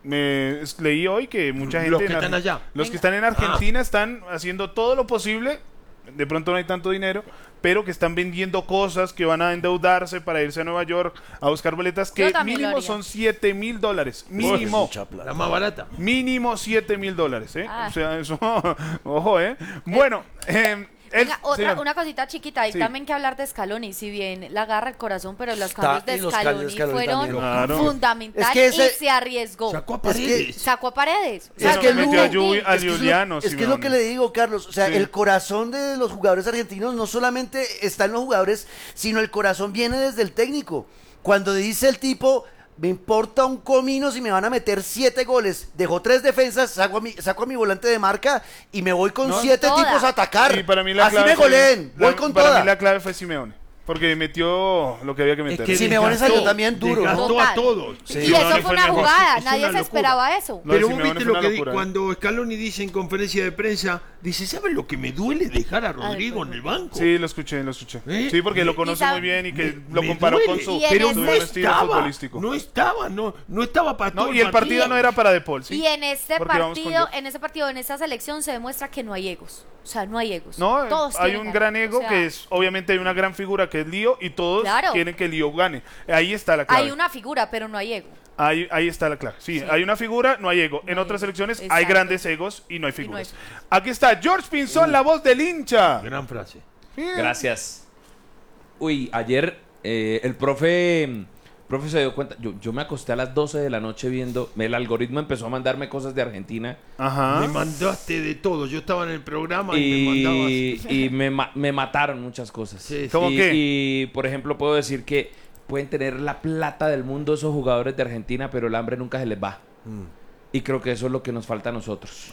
Leí hoy que mucha gente... Los que están allá. Los que están en Argentina están haciendo todo lo posible. De pronto no hay tanto dinero, pero que están vendiendo cosas, que van a endeudarse para irse a Nueva York a buscar boletas, que mínimo son $7,000. Mínimo. La más barata. Mínimo $7,000, ¿eh? O sea, eso... Ojo, ¿eh? Bueno... Venga, una cosita chiquita, hay también que hablar de Scaloni, si bien la agarra el corazón, pero los cambios de Scaloni fueron fundamentales, y se arriesgó. Sacó a Paredes. Es que metió a Giuliano. Es que es lo que le digo, Carlos, o sea, el corazón de los jugadores argentinos no solamente está en los jugadores, sino el corazón viene desde el técnico. Cuando dice el tipo... Me importa un comino si me van a meter 7 goles. Dejó 3 defensas, saco a mi volante de marca y me voy con 7 tipos a atacar. Y para mí así me goleen, voy con toda. Para mí la clave fue Simeone, porque metió lo que había que meter. Simeone salió también duro, desgastó a todos. Sí. Y eso fue una jugada, nadie se esperaba eso. Pero vos viste lo que cuando Scaloni dice en conferencia de prensa, dice, ¿sabes lo que me duele dejar a Rodrigo en el banco? Sí, lo escuché. Sí, porque lo conoce muy bien y que lo comparó con su estilo futbolístico. No estaba para todo. Y el partido no era para De Paul, ¿sí? Y en ese partido, en esta selección se demuestra que no hay egos. O sea, no hay egos. No, todos hay un gran ego, que es, obviamente hay una gran figura que es Lío, y todos quieren que Lío gane. Ahí está la clave. Hay una figura, pero no hay ego. Ahí está la clave. Sí, hay una figura, no hay ego. En otras selecciones hay grandes egos y no hay figuras. Aquí está George Pinzón, la voz del hincha. Gran frase. Bien. Gracias. Uy, ayer el profe se dio cuenta. Yo me acosté a las 12 de la noche viendo. El algoritmo empezó a mandarme cosas de Argentina. Ajá. Me mandaste de todo. Yo estaba en el programa y me mandabas. Y me mataron muchas cosas. Sí, ¿Cómo qué? Y por ejemplo, puedo decir que pueden tener la plata del mundo esos jugadores de Argentina, pero el hambre nunca se les va. Y creo que eso es lo que nos falta a nosotros.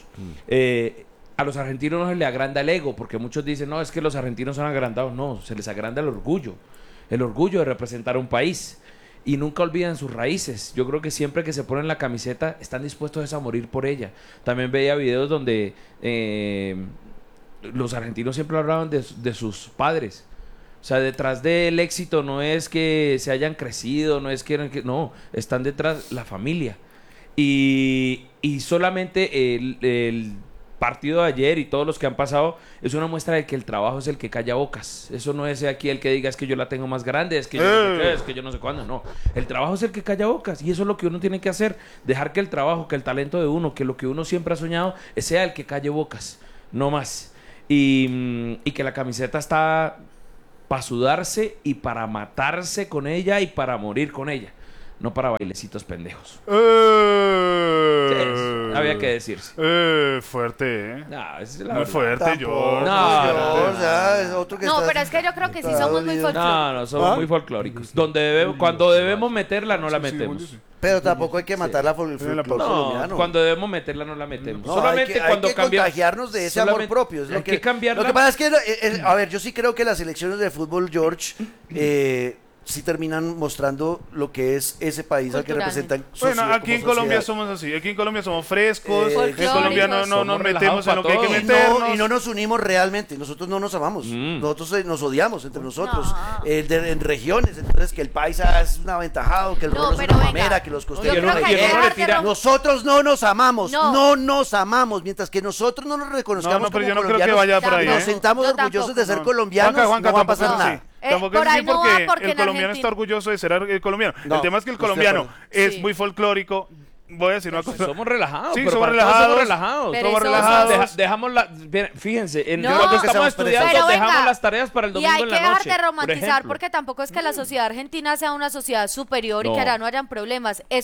A los argentinos no se les agranda el ego, porque muchos dicen, no, es que los argentinos son agrandados. No, se les agranda el orgullo de representar a un país. Y nunca olvidan sus raíces. Yo creo que siempre que se ponen la camiseta están dispuestos a morir por ella. También veía videos donde los argentinos siempre hablaban de sus padres. O sea, detrás del éxito no es que se hayan crecido, no es que no, están detrás la familia. Y solamente partido de ayer y todos los que han pasado es una muestra de que el trabajo es el que calla bocas. Eso no es aquí el que diga es que yo la tengo más grande, es que yo no sé qué, es que yo no sé cuándo. No, el trabajo es el que calla bocas y eso es lo que uno tiene que hacer, dejar que el trabajo, que el talento de uno, que lo que uno siempre ha soñado sea el que calle bocas, no más. Y que la camiseta está para sudarse y para matarse con ella y para morir con ella. No para bailecitos pendejos. Había que decirse. Fuerte, No, es muy fuerte, yo. No, pero es que yo creo que sí somos muy folclóricos. No, somos muy folclóricos. Cuando debemos meterla, no la metemos. Pero tampoco hay que matar la folclore colombiano. Cuando debemos meterla, no la metemos. No, solamente hay que contagiarnos de ese amor propio. Es hay que cambiarla. Lo que pasa es que, a ver, yo sí creo que las selecciones de fútbol, George, sí terminan mostrando lo que es ese país al que representan. Bueno, aquí en Colombia somos así. Aquí en Colombia somos frescos. En Colombia no nos metemos en lo que hay que meternos. Y no nos unimos realmente. Nosotros no nos amamos. Nosotros nos odiamos entre nosotros. En regiones. Entonces, que el paisa es un aventajado, que el rolo es una mamera, que los costeños nosotros no nos amamos. No nos amamos. Mientras que nosotros no nos reconozcamos como colombianos, creo que vaya por ahí, nos sentamos orgullosos de ser colombianos, no va a pasar nada. Tampoco es así porque el colombiano está orgulloso de ser el colombiano. El tema es que el colombiano es muy folclórico. Voy a decir una cosa. Somos relajados. Sí, somos relajados. Somos relajados. Dejamos fíjense, cuando estamos estudiando dejamos las tareas para el domingo en la noche. Y hay que dejar de romantizar porque tampoco es que la sociedad argentina sea una sociedad superior y que ahora no hayan problemas. Y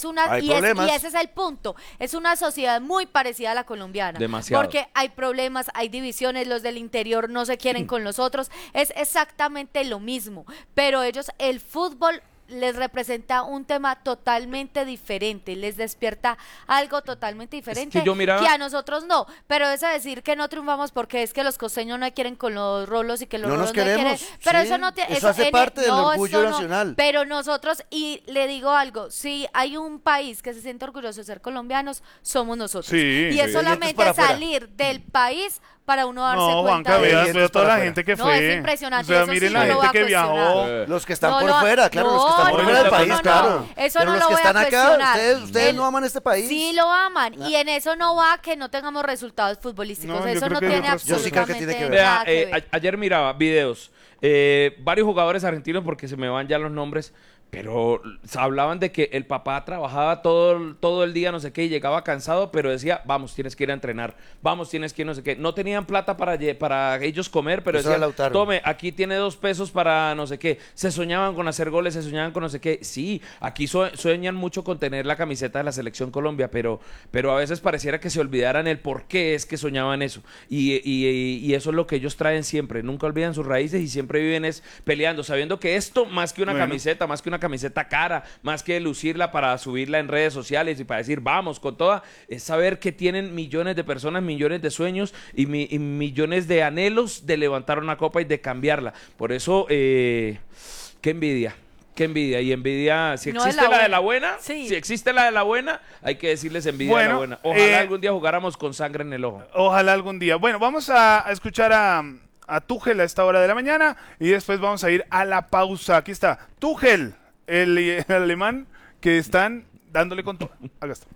ese es el punto. Es una sociedad muy parecida a la colombiana. Demasiado. Porque hay problemas, hay divisiones, los del interior no se quieren con los otros. Es exactamente lo mismo. Pero ellos, el fútbol les representa un tema totalmente diferente, les despierta algo totalmente diferente que a nosotros no, pero es a decir que no triunfamos porque es que los costeños no quieren con los rolos y que los rolos no quieren, pero eso no tiene, eso hace parte del orgullo nacional. Pero nosotros, y le digo algo, si hay un país que se siente orgulloso de ser colombianos, somos nosotros, y es solamente salir del país para uno darse cuenta vea toda la gente que fue. No, es impresionante. O sea, miren la gente que viajó. Los que están por fuera, claro, los que están por fuera del país, claro. Eso pero no los lo que voy están a cuestionar. acá, ustedes no aman este país. Sí lo aman, y en eso no va que no tengamos resultados futbolísticos. Eso no tiene absolutamente nada que ver. Ayer miraba videos, varios jugadores argentinos, porque se me van ya los nombres, pero hablaban de que el papá trabajaba todo el día, no sé qué, y llegaba cansado, pero decía, vamos, tienes que ir a entrenar, vamos, tienes que ir no sé qué. No tenían plata para ellos comer, pero decían, tome, aquí tiene 2 pesos para no sé qué. Se soñaban con hacer goles, se soñaban con no sé qué. Sí, aquí sueñan mucho con tener la camiseta de la Selección Colombia, pero a veces pareciera que se olvidaran el por qué es que soñaban eso. Y eso es lo que ellos traen siempre. Nunca olvidan sus raíces y siempre viven peleando, sabiendo que esto, más que una camiseta, más que una camiseta cara, más que lucirla para subirla en redes sociales y para decir vamos con toda, es saber que tienen millones de personas, millones de sueños y millones de anhelos de levantar una copa y de cambiarla. Por eso, qué envidia. Qué envidia. Y envidia, si existe la de la buena, si existe la de la buena, hay que decirles envidia de la buena. Ojalá algún día jugáramos con sangre en el ojo. Ojalá algún día. Bueno, vamos a escuchar a Tuchel a esta hora de la mañana y después vamos a ir a la pausa. Aquí está Tuchel, el alemán que están dándole con todo. Acá está.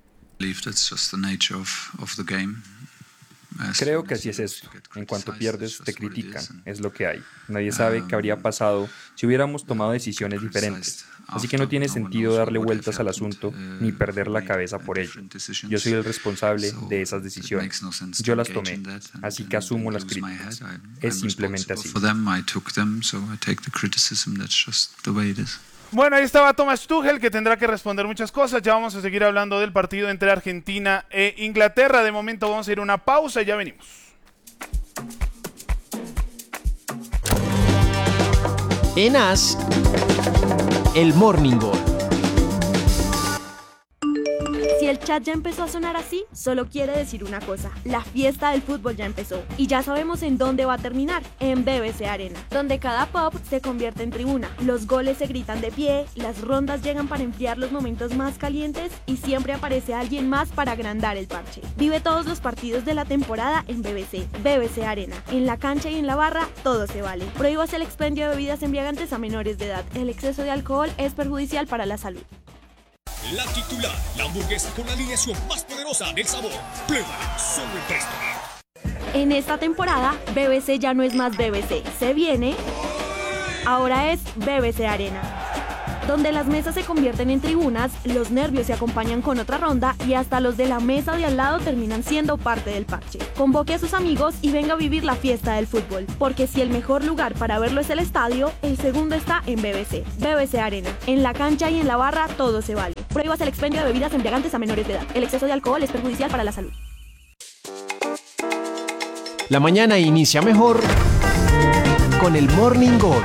Creo que así es esto. En cuanto pierdes, te critican. Es lo que hay. Nadie sabe qué habría pasado si hubiéramos tomado decisiones diferentes. Así que no tiene sentido darle vueltas al asunto ni perder la cabeza por ello. Yo soy el responsable de esas decisiones. Yo las tomé, así que asumo las críticas. Es simplemente así. Bueno, ahí estaba Thomas Tuchel, que tendrá que responder muchas cosas. Ya vamos a seguir hablando del partido entre Argentina e Inglaterra. De momento vamos a ir a una pausa y ya venimos. En AS, el Morning Gol. Si el chat ya empezó a sonar así, solo quiere decir una cosa: la fiesta del fútbol ya empezó. Y ya sabemos en dónde va a terminar: en BBC Arena, donde cada pop se convierte en tribuna. Los goles se gritan de pie, las rondas llegan para enfriar los momentos más calientes y siempre aparece alguien más para agrandar el parche. Vive todos los partidos de la temporada en BBC Arena. En la cancha y en la barra, todo se vale. Prohíbase el expendio de bebidas embriagantes a menores de edad. El exceso de alcohol es perjudicial para la salud. La titular, la hamburguesa con la alineación más poderosa gozan el sabor. Prueba solo el Presto. En esta temporada, BBC ya no es más BBC. Se viene, ahora es BBC Arena, donde las mesas se convierten en tribunas, los nervios se acompañan con otra ronda y hasta los de la mesa de al lado terminan siendo parte del parche. Convoque a sus amigos y venga a vivir la fiesta del fútbol, porque si el mejor lugar para verlo es el estadio, el segundo está en BBC. BBC Arena. En la cancha y en la barra todo se vale. Prohíbas el expendio de bebidas embriagantes a menores de edad. El exceso de alcohol es perjudicial para la salud. La mañana inicia mejor con el Morning Gol.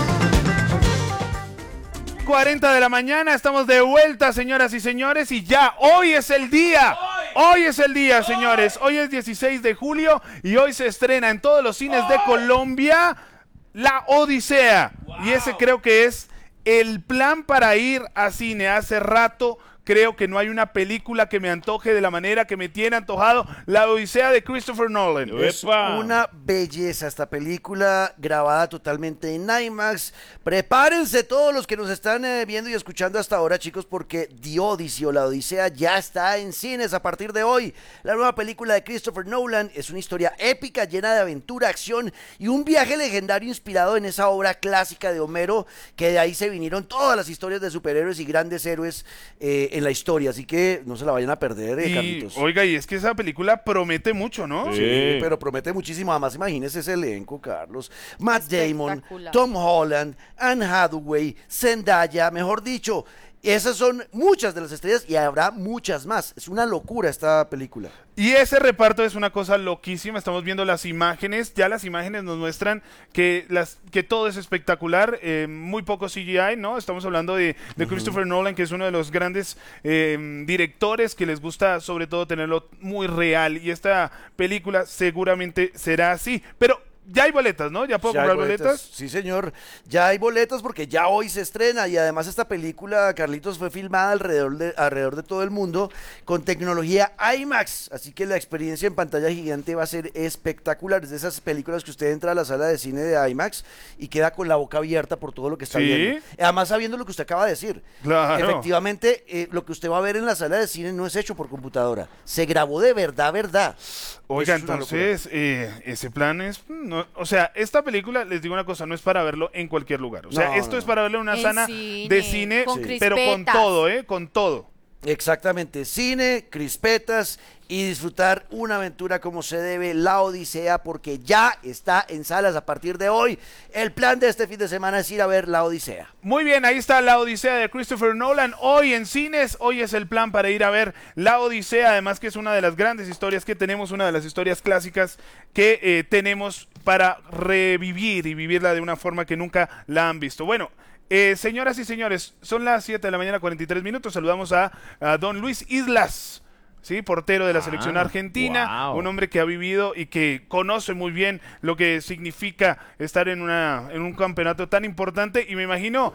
40 de la mañana, estamos de vuelta, señoras y señores, y ya, hoy es el día. Hoy es el día, señores. Hoy es 16 de julio y hoy se estrena en todos los cines de Colombia La Odisea. Y ese creo que es el plan para ir a cine. Hace rato creo que no hay una película que me antoje de la manera que me tiene antojado La Odisea de Christopher Nolan. Es una belleza esta película, grabada totalmente en IMAX. Prepárense todos los que nos están viendo y escuchando hasta ahora, chicos, porque The Odyssey o La Odisea ya está en cines a partir de hoy. La nueva película de Christopher Nolan es una historia épica, llena de aventura, acción y un viaje legendario inspirado en esa obra clásica de Homero, que de ahí se vinieron todas las historias de superhéroes y grandes héroes en la historia, así que no se la vayan a perder, Carlitos. Oiga, y es que esa película promete mucho, ¿no? Sí, pero promete muchísimo. Además, imagínese ese elenco, Carlos. Matt Damon, Tom Holland, Anne Hathaway, Zendaya, mejor dicho, esas son muchas de las estrellas y habrá muchas más. Es una locura esta película. Y ese reparto es una cosa loquísima. Estamos viendo las imágenes. Ya las imágenes nos muestran que todo es espectacular. Muy poco CGI, ¿no? Estamos hablando de Christopher Nolan, que es uno de los grandes directores que les gusta sobre todo tenerlo muy real. Y esta película seguramente será así. Pero ya hay boletas, ¿no? ¿Ya puedo comprar boletas? Sí, señor. Ya hay boletas porque ya hoy se estrena y además esta película, Carlitos, fue filmada alrededor de todo el mundo con tecnología IMAX. Así que la experiencia en pantalla gigante va a ser espectacular. Es de esas películas que usted entra a la sala de cine de IMAX y queda con la boca abierta por todo lo que está viendo. Además, sabiendo lo que usted acaba de decir. Claro. Efectivamente, lo que usted va a ver en la sala de cine no es hecho por computadora. Se grabó de verdad. Oiga, entonces, ese plan es... No, o sea, esta película, les digo una cosa, no es para verlo en cualquier lugar. O sea, esto es para verlo en una sala de cine, pero con todo, con todo. Exactamente, cine, crispetas y disfrutar una aventura como se debe, La Odisea, porque ya está en salas a partir de hoy. El plan de este fin de semana es ir a ver La Odisea. Muy bien, ahí está La Odisea de Christopher Nolan, hoy en cines. Hoy es el plan para ir a ver La Odisea, además que es una de las grandes historias que tenemos, una de las historias clásicas que tenemos para revivir y vivirla de una forma que nunca la han visto. Bueno, señoras y señores, son las 7 de la mañana, 43 minutos. Saludamos a don Luis Islas, ¿sí? Portero de la selección argentina, un hombre que ha vivido y que conoce muy bien lo que significa estar en un campeonato tan importante. Y me imagino,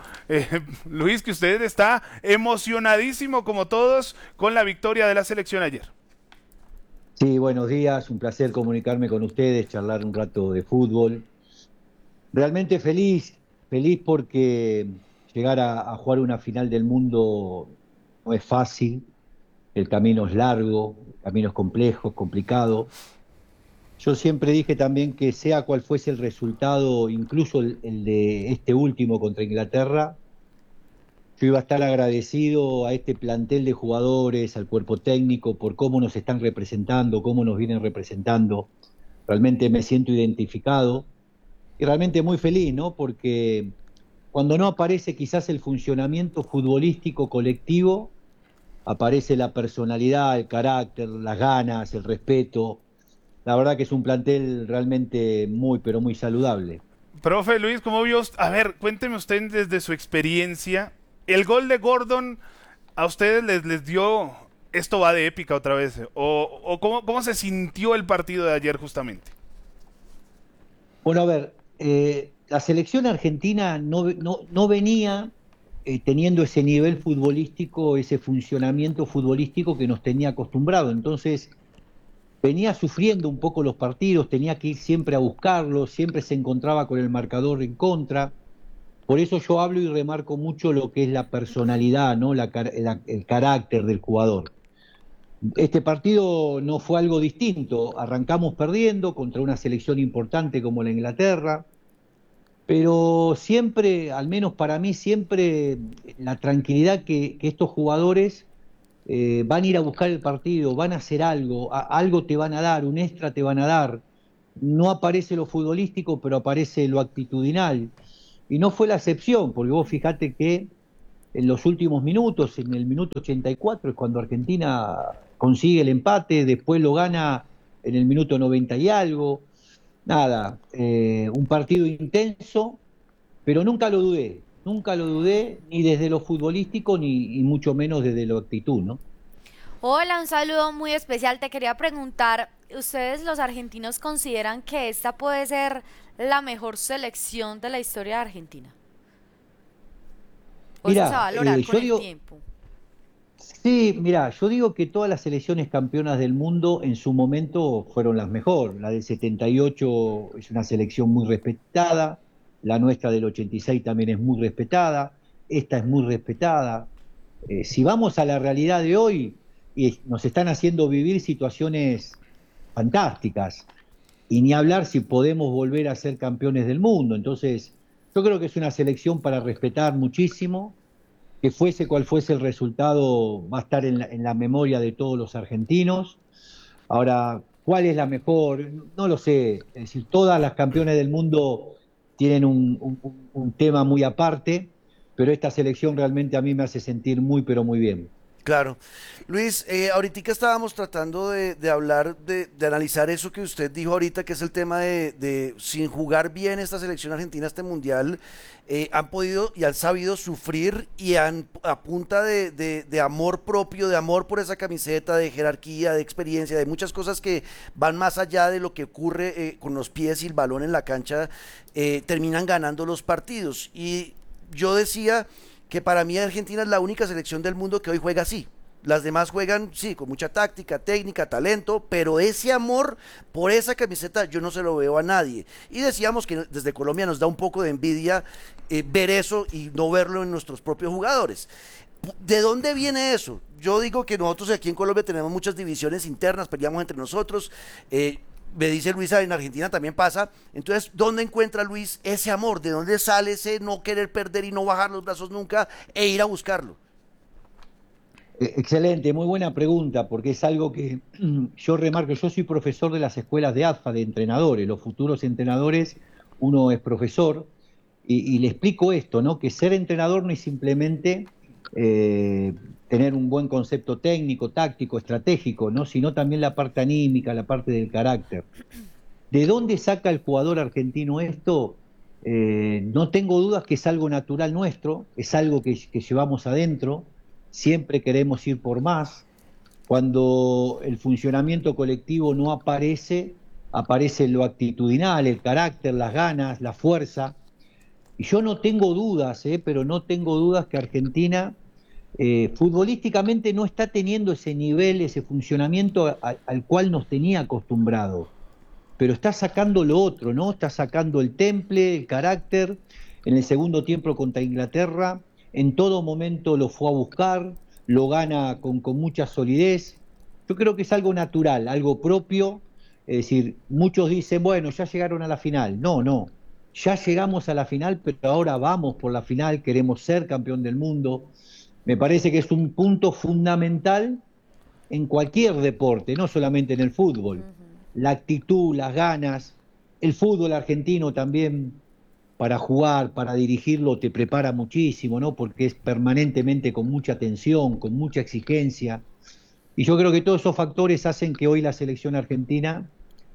Luis, que usted está emocionadísimo como todos con la victoria de la selección ayer. Sí, buenos días, un placer comunicarme con ustedes, charlar un rato de fútbol. Realmente feliz porque llegar a jugar una final del mundo no es fácil, el camino es largo, el camino es complejo, complicado. Yo siempre dije también que sea cual fuese el resultado, incluso el de este último contra Inglaterra, yo iba a estar agradecido a este plantel de jugadores, al cuerpo técnico, por cómo nos están representando, cómo nos vienen representando. Realmente me siento identificado y realmente muy feliz, ¿no? Porque cuando no aparece quizás el funcionamiento futbolístico colectivo, aparece la personalidad, el carácter, las ganas, el respeto. La verdad que es un plantel realmente muy, pero muy saludable. Profe Luis, ¿cómo vio? A ver, cuénteme usted desde su experiencia. ¿El gol de Gordon a ustedes les dio, esto va de épica otra vez? ¿O cómo se sintió el partido de ayer justamente? Bueno, a ver, la selección argentina no venía teniendo ese nivel futbolístico, ese funcionamiento futbolístico que nos tenía acostumbrado. Entonces, venía sufriendo un poco los partidos, tenía que ir siempre a buscarlos, siempre se encontraba con el marcador en contra. Por eso yo hablo y remarco mucho lo que es la personalidad, ¿no? El carácter del jugador. Este partido no fue algo distinto, arrancamos perdiendo contra una selección importante como la Inglaterra, pero siempre, al menos para mí, siempre la tranquilidad que estos jugadores van a ir a buscar el partido, van a hacer algo, algo te van a dar, un extra te van a dar. No aparece lo futbolístico, pero aparece lo actitudinal. Y no fue la excepción, porque vos fijate que en los últimos minutos, en el minuto 84, es cuando Argentina consigue el empate, después lo gana en el minuto 90 y algo. Nada, un partido intenso, pero nunca lo dudé, ni desde lo futbolístico, ni mucho menos desde lo actitud, ¿no? Hola, un saludo muy especial. Te quería preguntar, ¿ustedes los argentinos consideran que esta puede ser la mejor selección de la historia de Argentina? ¿O Mirá, se va a valorar con el digo, tiempo? Sí, mira, yo digo que todas las selecciones campeonas del mundo en su momento fueron las mejores. La del 78 es una selección muy respetada, la nuestra del 86 también es muy respetada, esta es muy respetada. Si vamos a la realidad de hoy, nos están haciendo vivir situaciones fantásticas, y ni hablar si podemos volver a ser campeones del mundo. Entonces, yo creo que es una selección para respetar muchísimo. Que fuese cual fuese el resultado, va a estar en la memoria de todos los argentinos. Ahora, ¿cuál es la mejor? No lo sé. Es decir, todas las campeones del mundo tienen un tema muy aparte, pero esta selección realmente a mí me hace sentir muy, pero muy bien. Claro. Luis, ahorita estábamos tratando de hablar, de analizar eso que usted dijo ahorita, que es el tema de sin jugar bien esta selección argentina, este mundial, han podido y han sabido sufrir y a punta de amor propio, de amor por esa camiseta, de jerarquía, de experiencia, de muchas cosas que van más allá de lo que ocurre con los pies y el balón en la cancha, terminan ganando los partidos. Y yo decía que para mí Argentina es la única selección del mundo que hoy juega así. Las demás juegan, sí, con mucha táctica, técnica, talento, pero ese amor por esa camiseta yo no se lo veo a nadie. Y decíamos que desde Colombia nos da un poco de envidia ver eso y no verlo en nuestros propios jugadores. ¿De dónde viene eso? Yo digo que nosotros aquí en Colombia tenemos muchas divisiones internas, peleamos entre nosotros, me dice Luisa, en Argentina también pasa. Entonces, ¿dónde encuentra Luis ese amor? ¿De dónde sale ese no querer perder y no bajar los brazos nunca e ir a buscarlo? Excelente, muy buena pregunta, porque es algo que yo remarco. Yo soy profesor de las escuelas de AFA, de entrenadores, los futuros entrenadores, uno es profesor, y le explico esto, ¿no? Que ser entrenador no es simplemente tener un buen concepto técnico, táctico, estratégico, ¿no? Sino también la parte anímica, la parte del carácter. ¿De dónde saca el jugador argentino esto? No tengo dudas que es algo natural nuestro, es algo que llevamos adentro, siempre queremos ir por más. Cuando el funcionamiento colectivo no aparece, aparece lo actitudinal, el carácter, las ganas, la fuerza. Y yo no tengo dudas, pero no tengo dudas que Argentina futbolísticamente no está teniendo ese nivel, ese funcionamiento al cual nos tenía acostumbrado, pero está sacando lo otro, ¿no? Está sacando el temple, el carácter. En el segundo tiempo contra Inglaterra, en todo momento lo fue a buscar, lo gana con mucha solidez. Yo creo que es algo natural, algo propio. Es decir, muchos dicen, bueno, ya llegaron a la final. No, ya llegamos a la final, pero ahora vamos por la final, queremos ser campeón del mundo. Me parece que es un punto fundamental en cualquier deporte, no solamente en el fútbol. La actitud, las ganas, el fútbol argentino también, para jugar, para dirigirlo, te prepara muchísimo, ¿no? Porque es permanentemente con mucha tensión, con mucha exigencia. Y yo creo que todos esos factores hacen que hoy la selección argentina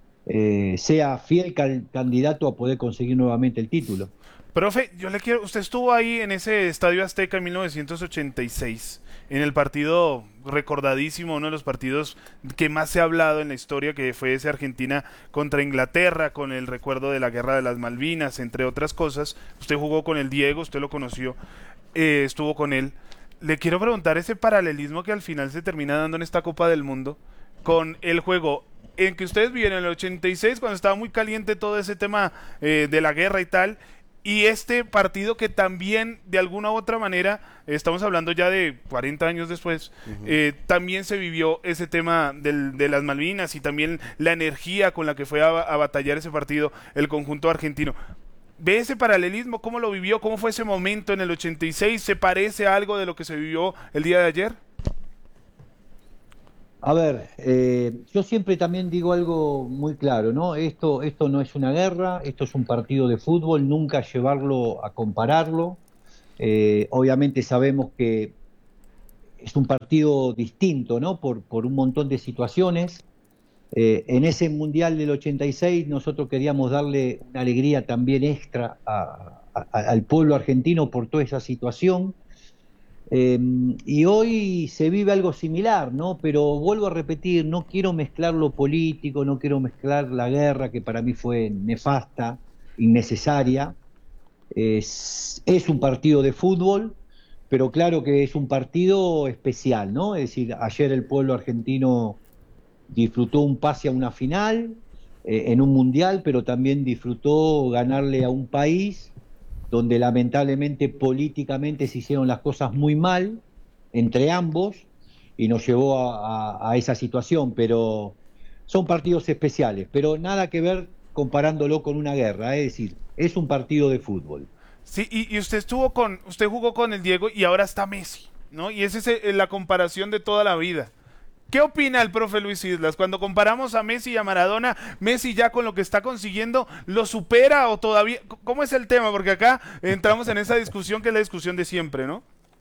sea fiel candidato a poder conseguir nuevamente el título. Profe, usted estuvo ahí en ese Estadio Azteca en 1986, en el partido recordadísimo, uno de los partidos que más se ha hablado en la historia, que fue ese Argentina contra Inglaterra, con el recuerdo de la Guerra de las Malvinas, entre otras cosas. Usted jugó con el Diego, usted lo conoció, estuvo con él. Le quiero preguntar ese paralelismo que al final se termina dando en esta Copa del Mundo, con el juego en que ustedes vivieron en el 86, cuando estaba muy caliente todo ese tema de la guerra y tal, y este partido que también de alguna u otra manera, estamos hablando ya de 40 años después, también se vivió ese tema de las Malvinas y también la energía con la que fue a batallar ese partido el conjunto argentino. ¿Ve ese paralelismo? ¿Cómo lo vivió? ¿Cómo fue ese momento en el 86? ¿Se parece a algo de lo que se vivió el día de ayer? A ver, yo siempre también digo algo muy claro, ¿no? Esto no es una guerra, esto es un partido de fútbol, nunca llevarlo a compararlo. Obviamente sabemos que es un partido distinto, ¿no? Por un montón de situaciones. En ese Mundial del 86 nosotros queríamos darle una alegría también extra al pueblo argentino por toda esa situación. Y hoy se vive algo similar, ¿no? Pero vuelvo a repetir, no quiero mezclar lo político, no quiero mezclar la guerra, que para mí fue nefasta, innecesaria. Es un partido de fútbol, pero claro que es un partido especial, ¿no? Es decir, ayer el pueblo argentino disfrutó un pase a una final, en un mundial, pero también disfrutó ganarle a un país donde lamentablemente políticamente se hicieron las cosas muy mal entre ambos y nos llevó a esa situación, pero son partidos especiales, pero nada que ver comparándolo con una guerra, es decir, es un partido de fútbol. Sí, y usted jugó con el Diego y ahora está Messi, ¿no? Y esa es la comparación de toda la vida. ¿Qué opina el profe Luis Islas? Cuando comparamos a Messi y a Maradona, ¿Messi ya con lo que está consiguiendo lo supera o todavía? ¿Cómo es el tema? Porque acá entramos en esa discusión que es la discusión de siempre, ¿no?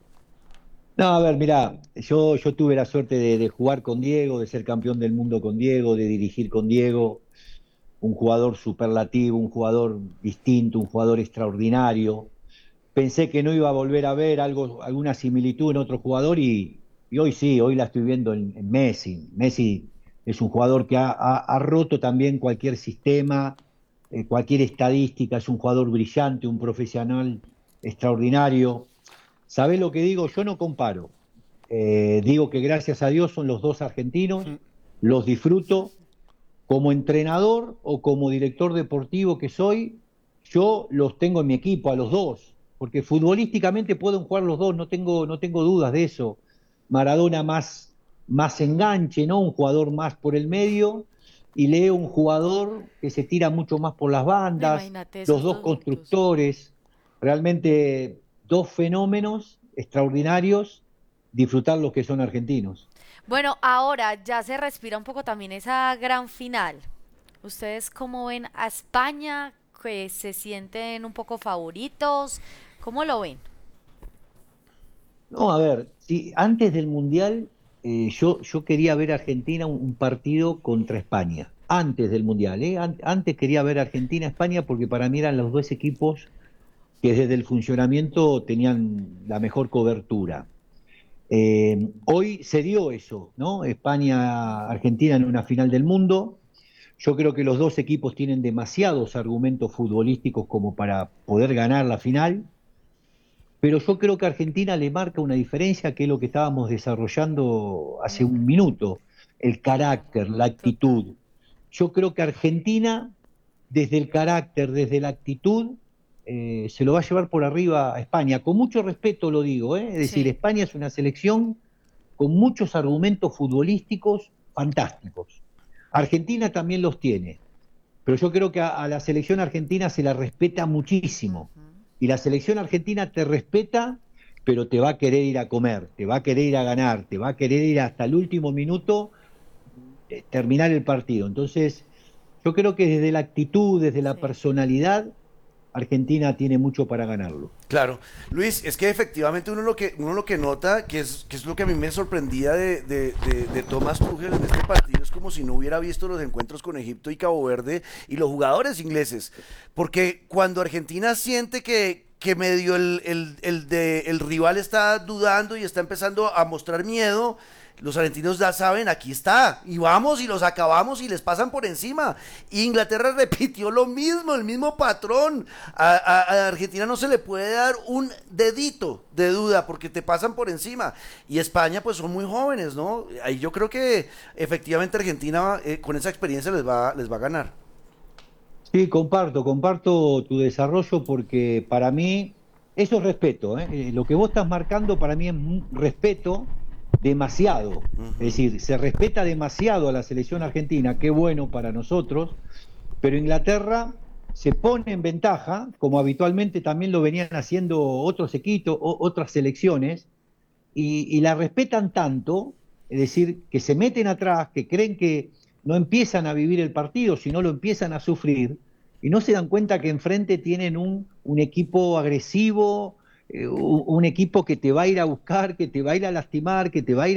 No, a ver, mirá, yo tuve la suerte de jugar con Diego, de ser campeón del mundo con Diego, de dirigir con Diego, un jugador superlativo, un jugador distinto, un jugador extraordinario. Pensé que no iba a volver a ver alguna similitud en otro jugador y hoy sí, hoy la estoy viendo en Messi. Messi es un jugador que ha roto también cualquier sistema, cualquier estadística, es un jugador brillante, un profesional extraordinario. ¿Sabés lo que digo? Yo no comparo. Digo que gracias a Dios son los dos argentinos, los disfruto. Como entrenador o como director deportivo que soy, yo los tengo en mi equipo, a los dos, porque futbolísticamente pueden jugar los dos, no tengo dudas de eso. Maradona más enganche, ¿no? Un jugador más por el medio, y Leo un jugador que se tira mucho más por las bandas, los dos constructores, realmente dos fenómenos extraordinarios, disfrutar los que son argentinos. Bueno, ahora ya se respira un poco también esa gran final. ¿Ustedes cómo ven a España? ¿Que se sienten un poco favoritos? ¿Cómo lo ven? No, a ver, sí, antes del Mundial yo quería ver a Argentina un partido contra España, antes del Mundial, antes quería ver a Argentina-España porque para mí eran los dos equipos que desde el funcionamiento tenían la mejor cobertura. Hoy se dio eso, ¿no? España-Argentina en una final del mundo. Yo creo que los dos equipos tienen demasiados argumentos futbolísticos como para poder ganar la final. Pero yo creo que Argentina le marca una diferencia, que es lo que estábamos desarrollando hace un minuto, el carácter, la actitud. Yo creo que Argentina, desde el carácter, desde la actitud, se lo va a llevar por arriba a España. Con mucho respeto lo digo, es decir, España es una selección con muchos argumentos futbolísticos fantásticos. Argentina también los tiene, pero yo creo que a la selección argentina se la respeta muchísimo. Y la selección argentina te respeta, pero te va a querer ir a comer, te va a querer ir a ganar, te va a querer ir hasta el último minuto, terminar el partido. Entonces, yo creo que desde la actitud, desde la personalidad, Argentina tiene mucho para ganarlo. Claro, Luis, es que efectivamente uno lo que nota, que es lo que a mí me sorprendía de Thomas Tuchel en este partido, es como si no hubiera visto los encuentros con Egipto y Cabo Verde y los jugadores ingleses, porque cuando Argentina siente que medio el rival está dudando y está empezando a mostrar miedo, los argentinos ya saben, aquí está, y vamos y los acabamos y les pasan por encima. Inglaterra repitió lo mismo, el mismo patrón. A Argentina no se le puede dar un dedito de duda porque te pasan por encima. Y España pues son muy jóvenes, ¿no? Ahí yo creo que efectivamente Argentina con esa experiencia les va a ganar. Sí, comparto tu desarrollo porque para mí eso es respeto. Lo que vos estás marcando para mí es respeto demasiado. Es decir, se respeta demasiado a la selección argentina, qué bueno para nosotros, pero Inglaterra se pone en ventaja, como habitualmente también lo venían haciendo otros equipos, otras selecciones, y la respetan tanto, es decir, que se meten atrás, que creen que no empiezan a vivir el partido, sino lo empiezan a sufrir, y no se dan cuenta que enfrente tienen un equipo agresivo, un equipo que te va a ir a buscar, que te va a ir a lastimar, que te va a ir